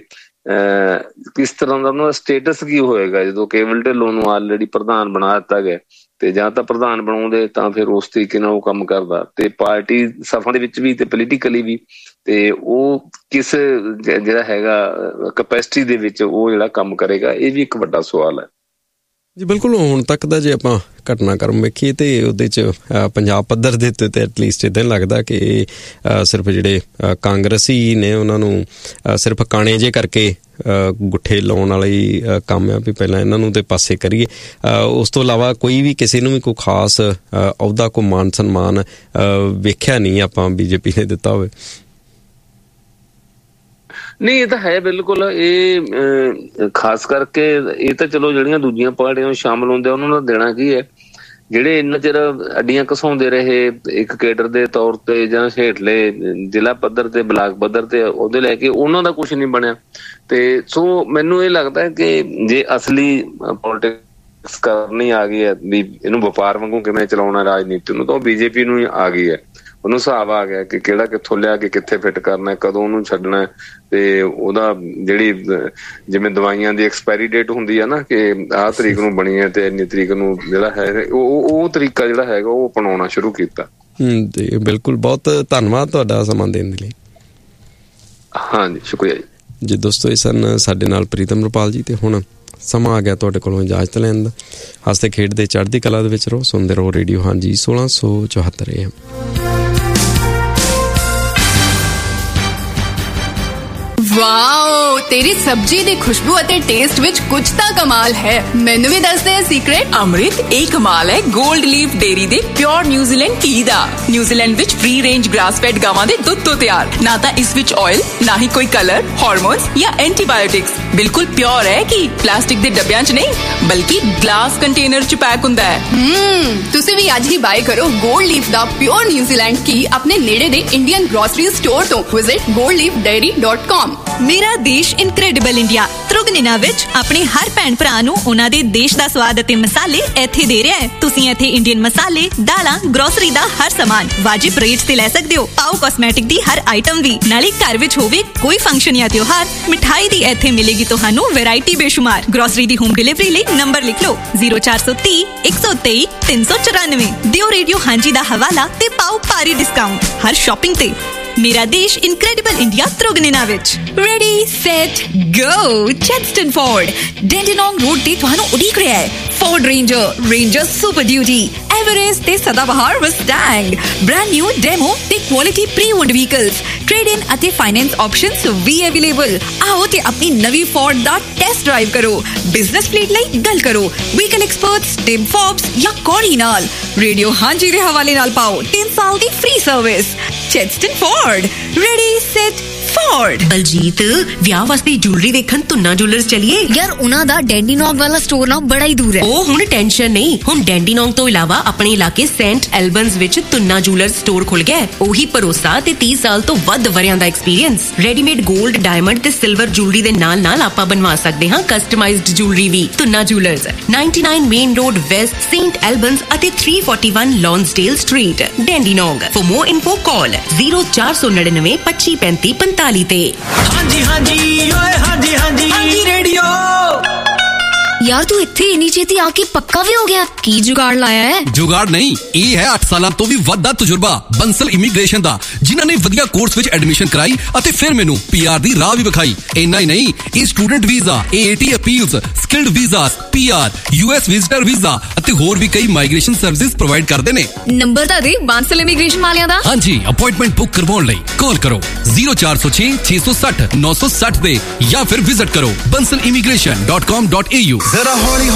ਕਿਸ ਤਰ੍ਹਾਂ ਦਾ ਉਹਨਾਂ ਦਾ ਸਟੇਟਸ ਕੀ ਹੋਏਗਾ ਜਦੋਂ ਕੇਵਲ ਢਿੱਲੋਂ ਨੂੰ ਆਲਰੇਡੀ ਪ੍ਰਧਾਨ ਬਣਾ ਦਿੱਤਾ ਗਿਆ, ਤੇ ਜਾਂ ਤਾਂ ਪ੍ਰਧਾਨ ਬਣਾਉਂਦੇ ਤਾਂ ਫਿਰ ਉਸ ਤਰੀਕੇ ਨਾਲ ਉਹ ਕੰਮ ਕਰਦਾ, ਤੇ ਪਾਰਟੀ ਸਭਾ ਦੇ ਵਿੱਚ ਵੀ ਤੇ ਪੋਲੀਟੀਕਲੀ ਵੀ, ਤੇ ਉਹ ਕਿਸ ਜਿਹੜਾ ਹੈਗਾ ਕੈਪੈਸਿਟੀ ਦੇ ਵਿੱਚ ਉਹ ਜਿਹੜਾ ਕੰਮ ਕਰੇਗਾ, ਇਹ ਵੀ ਇੱਕ ਵੱਡਾ ਸਵਾਲ ਹੈ ਜੀ। ਬਿਲਕੁਲ, ਹੁਣ ਤੱਕ ਦਾ ਜੇ ਆਪਾਂ ਘਟਨਾਕ੍ਰਮ ਵੇਖੀਏ ਤੇ ਉਹਦੇ 'ਚ ਪੰਜਾਬ ਪੱਧਰ ਦੇ ਉੱਤੇ ਤੇ ਐਟਲੀਸਟ ਇੱਦਾਂ ਲੱਗਦਾ ਕਿ ਸਿਰਫ ਜਿਹੜੇ ਕਾਂਗਰਸੀ ਨੇ ਉਹਨਾਂ ਨੂੰ ਸਿਰਫ ਕਾਣੇ ਜੇ ਕਰਕੇ ਗੁੱਠੇ ਲਾਉਣ ਵਾਲਾ ਹੀ ਕੰਮ ਆ ਵੀ ਪਹਿਲਾਂ ਇਹਨਾਂ ਨੂੰ ਤੇ ਪਾਸੇ ਕਰੀਏ। ਉਸ ਤੋਂ ਇਲਾਵਾ ਕੋਈ ਵੀ ਕਿਸੇ ਨੂੰ ਵੀ ਕੋਈ ਖਾਸ ਅਹੁਦਾ, ਕੋਈ ਮਾਨ ਸਨਮਾਨ ਵੇਖਿਆ ਨਹੀਂ ਆਪਾਂ ਬੀਜੇਪੀ ਨੇ ਦਿੱਤਾ ਹੋਵੇ। ਨਹੀਂ, ਇਹ ਤਾਂ ਹੈ ਬਿਲਕੁਲ। ਇਹ ਖਾਸ ਕਰਕੇ ਇਹ ਤਾਂ ਚਲੋ ਜਿਹੜੀਆਂ ਦੂਜੀਆਂ ਪਾਰਟੀਆਂ ਸ਼ਾਮਲ ਹੁੰਦੇ ਉਹਨਾਂ ਦਾ ਦੇਣਾ ਕੀ ਹੈ, ਜਿਹੜੇ ਇੰਨਾ ਚਿਰ ਅੱਡੀਆਂ ਘਸਾਉਂਦੇ ਰਹੇ ਇੱਕ ਕੇਡਰ ਦੇ ਤੌਰ ਤੇ ਜਾਂ ਹੇਠਲੇ ਜ਼ਿਲ੍ਹਾ ਪੱਧਰ ਤੇ ਬਲਾਕ ਪੱਧਰ ਤੇ ਉਹਦੇ ਲੈ ਕੇ, ਉਹਨਾਂ ਦਾ ਕੁਛ ਨਹੀਂ ਬਣਿਆ। ਤੇ ਸੋ ਮੈਨੂੰ ਇਹ ਲੱਗਦਾ ਕਿ ਜੇ ਅਸਲੀ ਪੋਲੀਟਿਕਸ ਕਰਨੀ ਆ ਗਈ ਹੈ ਵੀ ਇਹਨੂੰ ਵਪਾਰ ਵਾਂਗੂ ਕਿਵੇਂ ਚਲਾਉਣਾ ਰਾਜਨੀਤੀ ਨੂੰ, ਤਾਂ ਉਹ ਬੀਜੇਪੀ ਨੂੰ ਆ ਗਈ ਹੈ। ਉਹਨੂੰ ਹਿਸਾਬ ਆ ਗਿਆ ਕਿ ਕਿਹੜਾ ਕਿੱਥੋਂ ਲਿਆ ਕੇ ਕਿੱਥੇ ਫਿੱਟ ਕਰਨਾ, ਕਦੋਂ ਉਹਨੂੰ ਛੱਡਣਾ, ਤੇ ਉਹਦਾ ਜਿਹੜੀ ਜਿਵੇਂ ਦਵਾਈਆਂ ਦੀ ਐਕਸਪਾਇਰੀ ਡੇਟ ਹੁੰਦੀ ਆ ਨਾ ਕਿ ਆਹ ਤਰੀਕ ਨੂੰ ਬਣੀ ਹੈ ਤੇ ਇੰਨੀ ਤਰੀਕ ਨੂੰ ਜਿਹੜਾ ਹੈ ਉਹ ਤਰੀਕਾ ਜਿਹੜਾ ਹੈਗਾ ਉਹ ਅਪਣਾਉਣਾ ਸ਼ੁਰੂ ਕੀਤਾ। ਜੀ ਬਿਲਕੁਲ, ਬਹੁਤ ਧੰਨਵਾਦ ਤੁਹਾਡਾ ਸਮਾਂ ਦੇਣ ਦੇ ਲਈ। ਹਾਂਜੀ, ਸ਼ੁਕਰੀਆ ਜੀ। ਦੋਸਤੋ, ਇਹ ਸਨ ਸਾਡੇ ਨਾਲ ਪ੍ਰੀਤਮ ਰੁਪਾਲ ਜੀ, ਤੇ ਹੁਣ ਸਮਾਂ ਆ ਗਿਆ ਤੁਹਾਡੇ ਕੋਲੋਂ ਇਜਾਜ਼ਤ ਲੈਣ ਦਾ। ਹੱਸਦੇ ਖੇਡਦੇ ਚੜ੍ਹਦੀ ਕਲਾ ਦੇ ਵਿੱਚ ਰਹੋ, ਸੁਣਦੇ ਰਹੋ ਰੇਡੀਓ ਹਾਂਜੀ 1674 AM। ਵਾਓ, ਤੇਰੀ ਸਬਜ਼ੀ ਦੀ ਖੁਸ਼ਬੂ ਅਤੇ ਟੇਸਟ ਵਿੱਚ ਕੁਝ ਤਾਂ ਕਮਾਲ ਹੈ। ਮੈਨੂੰ ਵੀ ਦੱਸ ਦੇ ਸੀਕ੍ਰੇਟ। ਅੰਮ੍ਰਿਤ, ਇਹ ਕਮਾਲ ਹੈ ਗੋਲਡ ਲੀਫ ਡੇਅਰੀ ਦੇ ਪਿਓਰ ਨਿਊਜ਼ੀਲੈਂਡ ਘੀ ਦਾ। ਨਿਊਜ਼ੀਲੈਂਡ ਵਿੱਚ ਫ੍ਰੀ ਰੇਂਜ ਗ੍ਰਾਸ ਫੈਡ ਗਾਵਾਂ ਦੇ ਦੁੱਧ ਤੋਂ ਤਿਆਰ। ਨਾ ਤਾਂ ਇਸ ਵਿੱਚ ਆਇਲ, ਨਾ ਹੀ ਕੋਈ ਕਲਰ, ਹਾਰਮੋਨਸ ਜਾਂ ਐਂਟੀਬਾਇਓਟਿਕਸ। ਬਿਲਕੁਲ ਪਿਓਰ ਹੈ ਕਿ ਪਲਾਸਟਿਕ ਦੇ ਡੱਬਿਆਂ 'ਚ ਨਹੀਂ, ਬਲਕਿ ਗਲਾਸ ਕੰਟੇਨਰ 'ਚ ਪੈਕ ਹੁੰਦਾ ਹੈ। ਤੁਸੀਂ ਵੀ ਅੱਜ ਹੀ ਬਾਏ ਕਰੋ ਗੋਲਡ ਲੀਫ ਦਾ ਪਿਓਰ ਨਿਊਜ਼ੀਲੈਂਡ ਘੀ ਆਪਣੇ ਨੇੜੇ ਦੇ ਇੰਡੀਅਨ ਗ੍ਰੋਸਰੀ ਸਟੋਰ ਤੋਂ। Visit goldleafdairy.com। ਮੇਰਾ ਦੇਸ਼ ਇਨਕ੍ਰੈਡੀਬਲ ਇੰਡੀਆ ਤ੍ਰਿਗੁਣਿਨਾ ਵਿੱਚ ਆਪਣੇ ਹਰ ਭੈਣ ਭਰਾ ਨੂੰ ਉਹਨਾਂ ਦੇ ਦੇਸ਼ ਦਾ ਸਵਾਦ ਅਤੇ ਮਸਾਲੇ ਇੱਥੇ ਦੇ ਰਿਹਾ ਹੈ। ਤੁਸੀਂ ਇੱਥੇ ਇੰਡੀਅਨ ਮਸਾਲੇ, ਦਾਲਾਂ, ਗਰੋਸਰੀ ਦਾ ਹਰ ਸਮਾਨ ਵਾਜਿਬ ਰੇਟ ਤੇ ਲੈ ਸਕਦੇ ਹੋ। ਪਾਓ ਕਾਸਮੈਟਿਕ ਦੀ ਹਰ ਆਈਟਮ ਵੀ। ਨਾਲੇ ਘਰ ਵਿੱਚ ਹੋਵੇ ਕੋਈ ਫੰਕਸ਼ਨ ਜਾਂ ਤਿਉਹਾਰ, ਮਿਠਾਈ ਦੀ ਇੱਥੇ ਮਿਲੇਗੀ ਤੁਹਾਨੂੰ ਵੈਰਾਈਟੀ ਬੇਸ਼ੁਮਾਰ। ਗਰੋਸਰੀ ਦੀ ਹੋਮ ਡਿਲੀਵਰੀ ਲਈ ਨੰਬਰ ਲਿਖ ਲਓ 0430 123 394। ਦਿਓ ਰੇਡੀਓ ਹਾਂਜੀ ਦਾ ਹਵਾਲਾ ਤੇ ਪਾਓ ਭਾਰੀ ਡਿਸਕਾਊਂਟ ਹਰ ਸ਼ਾਪਿੰਗ ਤੇ। ਮੇਰਾ ਦੇਸ਼ ਇਨਕ੍ਰੈਡੀਬਲ ਇੰਡੀਆ ਤ੍ਰਿਗੁਣਿਨਾ ਵਿੱਚ। ਰੈਡੀ ਸੈਟ ਗੋ। ਚੈਡਸਟਨ ਫੋਰਡ ਡੈਂਡਨੋਂਗ ਰੋਡ ਤੇ ਤੁਹਾਨੂੰ ਉਡੀਕ ਰਿਹਾ ਹੈ। Ford ranger super duty, Everest ਤੇ ਸਦਾਬਹਾਰ ਮਸਟੈਂਗ, ਬ੍ਰਾਂਡ ਨਿਊ ਡੈਮੋ ਤੇ ਕੁਆਲਿਟੀ ਪ੍ਰੀ-ਓਨਡ ਵਹੀਕਲਸ, ਟ੍ਰੇਡ ਇਨ ਅਤੇ ਫਾਈਨੈਂਸ ਆਪਸ਼ਨਸ ਵੀ ਅਵੇਲੇਬਲ। ਆਓ ਤੇ ਆਪਣੀ ਨਵੀਂ ਫੋਰਡ ਦਾ ਟੈਸਟ ਡਰਾਈਵ ਕਰੋ। ਬਿਜ਼ਨਸ ਫਲੀਟ ਲਈ ਗੱਲ ਕਰੋ ਵਹੀਕਲ ਐਕਸਪਰਟਸ ਟਿਮ ਫੋਬਸ ਜਾਂ ਕੋਰੀ ਨਾਲ। ਰੇਡੀਓ ਹਾਂਜੀ ਦੇ ਹਵਾਲੇ ਨਾਲ ਪਾਓ 3 ਸਾਲ ਦੀ free service. ਚੈਡਸਟਨ Ford, ready, set, Ford। Baljit, ਵਿਆਹ ਵਾਸਤੇ ਜੁਐਲਰੀ ਵੇਖਣ ਤੁੰਨਾ ਜੁਐਲਰਸ ਚਲੀਏ। ਯਾਰ ਉਹਨਾਂ ਦਾ ਡੈਂਡੀਨੋਂਗ ਵਾਲਾ ਸਟੋਰ ਨਾ ਬੜਾ ਹੀ ਦੂਰ ਹੈ। ਉਹ ਹੁਣ ਟੈਨਸ਼ਨ ਨਹੀਂ, ਹੁਣ ਡੈਂਡੀਨੋਂਗ ਤੋਂ ਇਲਾਵਾ ਆਪਣੇ ਇਲਾਕੇ ਸੇਂਟ ਐਲਬਨਸ ਵਿੱਚ ਤੁੰਨਾ ਜੁਐਲਰਸ ਸਟੋਰ ਖੁੱਲ ਗਿਆ। ਉਹੀ ਭਰੋਸਾ ਤੇ 30 ਸਾਲ ਤੋਂ ਵੱਧ ਵਰਿਆਂ ਦਾ ਐਕਸਪੀਰੀਅੰਸ। ਰੈਡੀਮੇਡ 골ਡ, ਡਾਇਮੰਡ ਤੇ ਸਿਲਵਰ ਜੁਐਲਰੀ ਦੇ ਨਾਲ ਆਪਾਂ ਬਣਵਾ ਸਕਦੇ ਹਾਂ ਕਸਟਮਾਈਜ਼ਡ ਜੁਐਲਰੀ ਵੀ। Tuna jewellers, 99 main road West, Saint ਐਲਬਨਸ ਅਤੇ 341 ਲੌਂਸਡੇਲ street, ਡੈਂਡੀਨੋਂਗ। For more info call 0499 25 35 45 ਤੇ। ਹਾਂਜੀ ਹਾਂਜੀ ਓਏ ਹਾਂਜੀ ਹਾਂਜੀ ਹਾਂਜੀ ਰੇਡੀਓ। ਯਾਰ ਤੂੰ ਇੱਥੇ ਇੰਨੀ ਛੇਤੀ ਆ ਕੇ ਪੱਕਾ ਵੀ ਹੋ ਗਿਆ? ਕੀ ਜੁਗਾੜ ਲਾਇਆ ਹੈ? ਜੁਗਾੜ ਨਹੀਂ, ਇਹ ਹੈ 8 ਸਾਲਾਂ ਤੋਂ ਵੀ ਵੱਧ ਦਾ ਤਜਰਬਾ ਬੰਸਲ ਇਮੀਗ੍ਰੇਸ਼ਨ ਦਾ, ਜਿਨ੍ਹਾਂ ਨੇ ਵਧੀਆ ਕੋਰਸ ਵਿੱਚ ਐਡਮਿਸ਼ਨ ਕਰਾਈ ਅਤੇ ਫਿਰ ਮੈਨੂੰ PR ਦੀ ਰਾਹ ਵੀ ਵਿਖਾਈ। ਇੰਨਾ ਹੀ ਨਹੀਂ, ਇਹ student visa, AAT appeals, skilled visas, PR, US visitor visa ਅਤੇ ਹੋਰ ਵੀ ਕਈ ਮਾਈਗ੍ਰੇਸ਼ਨ ਸਰਵਿਸਿਜ਼ ਪ੍ਰੋਵਾਈਡ ਕਰਦੇ ਨੇ। ਨੰਬਰ ਤਾਂ ਦੇ ਬਾਂਸਲ ਇਮੀਗ੍ਰੇਸ਼ਨ ਵਾਲਿਆਂ ਦਾ। ਹਾਂਜੀ, ਅਪਾਇੰਟਮੈਂਟ ਬੁੱਕ ਕਰਵਾਉਣ ਲਈ ਕਾਲ ਕਰੋ 0406 660 960 ਤੇ ਜਾਂ ਫਿਰ ਵਿਜ਼ਿਟ ਕਰੋ bansalimigration.com.au।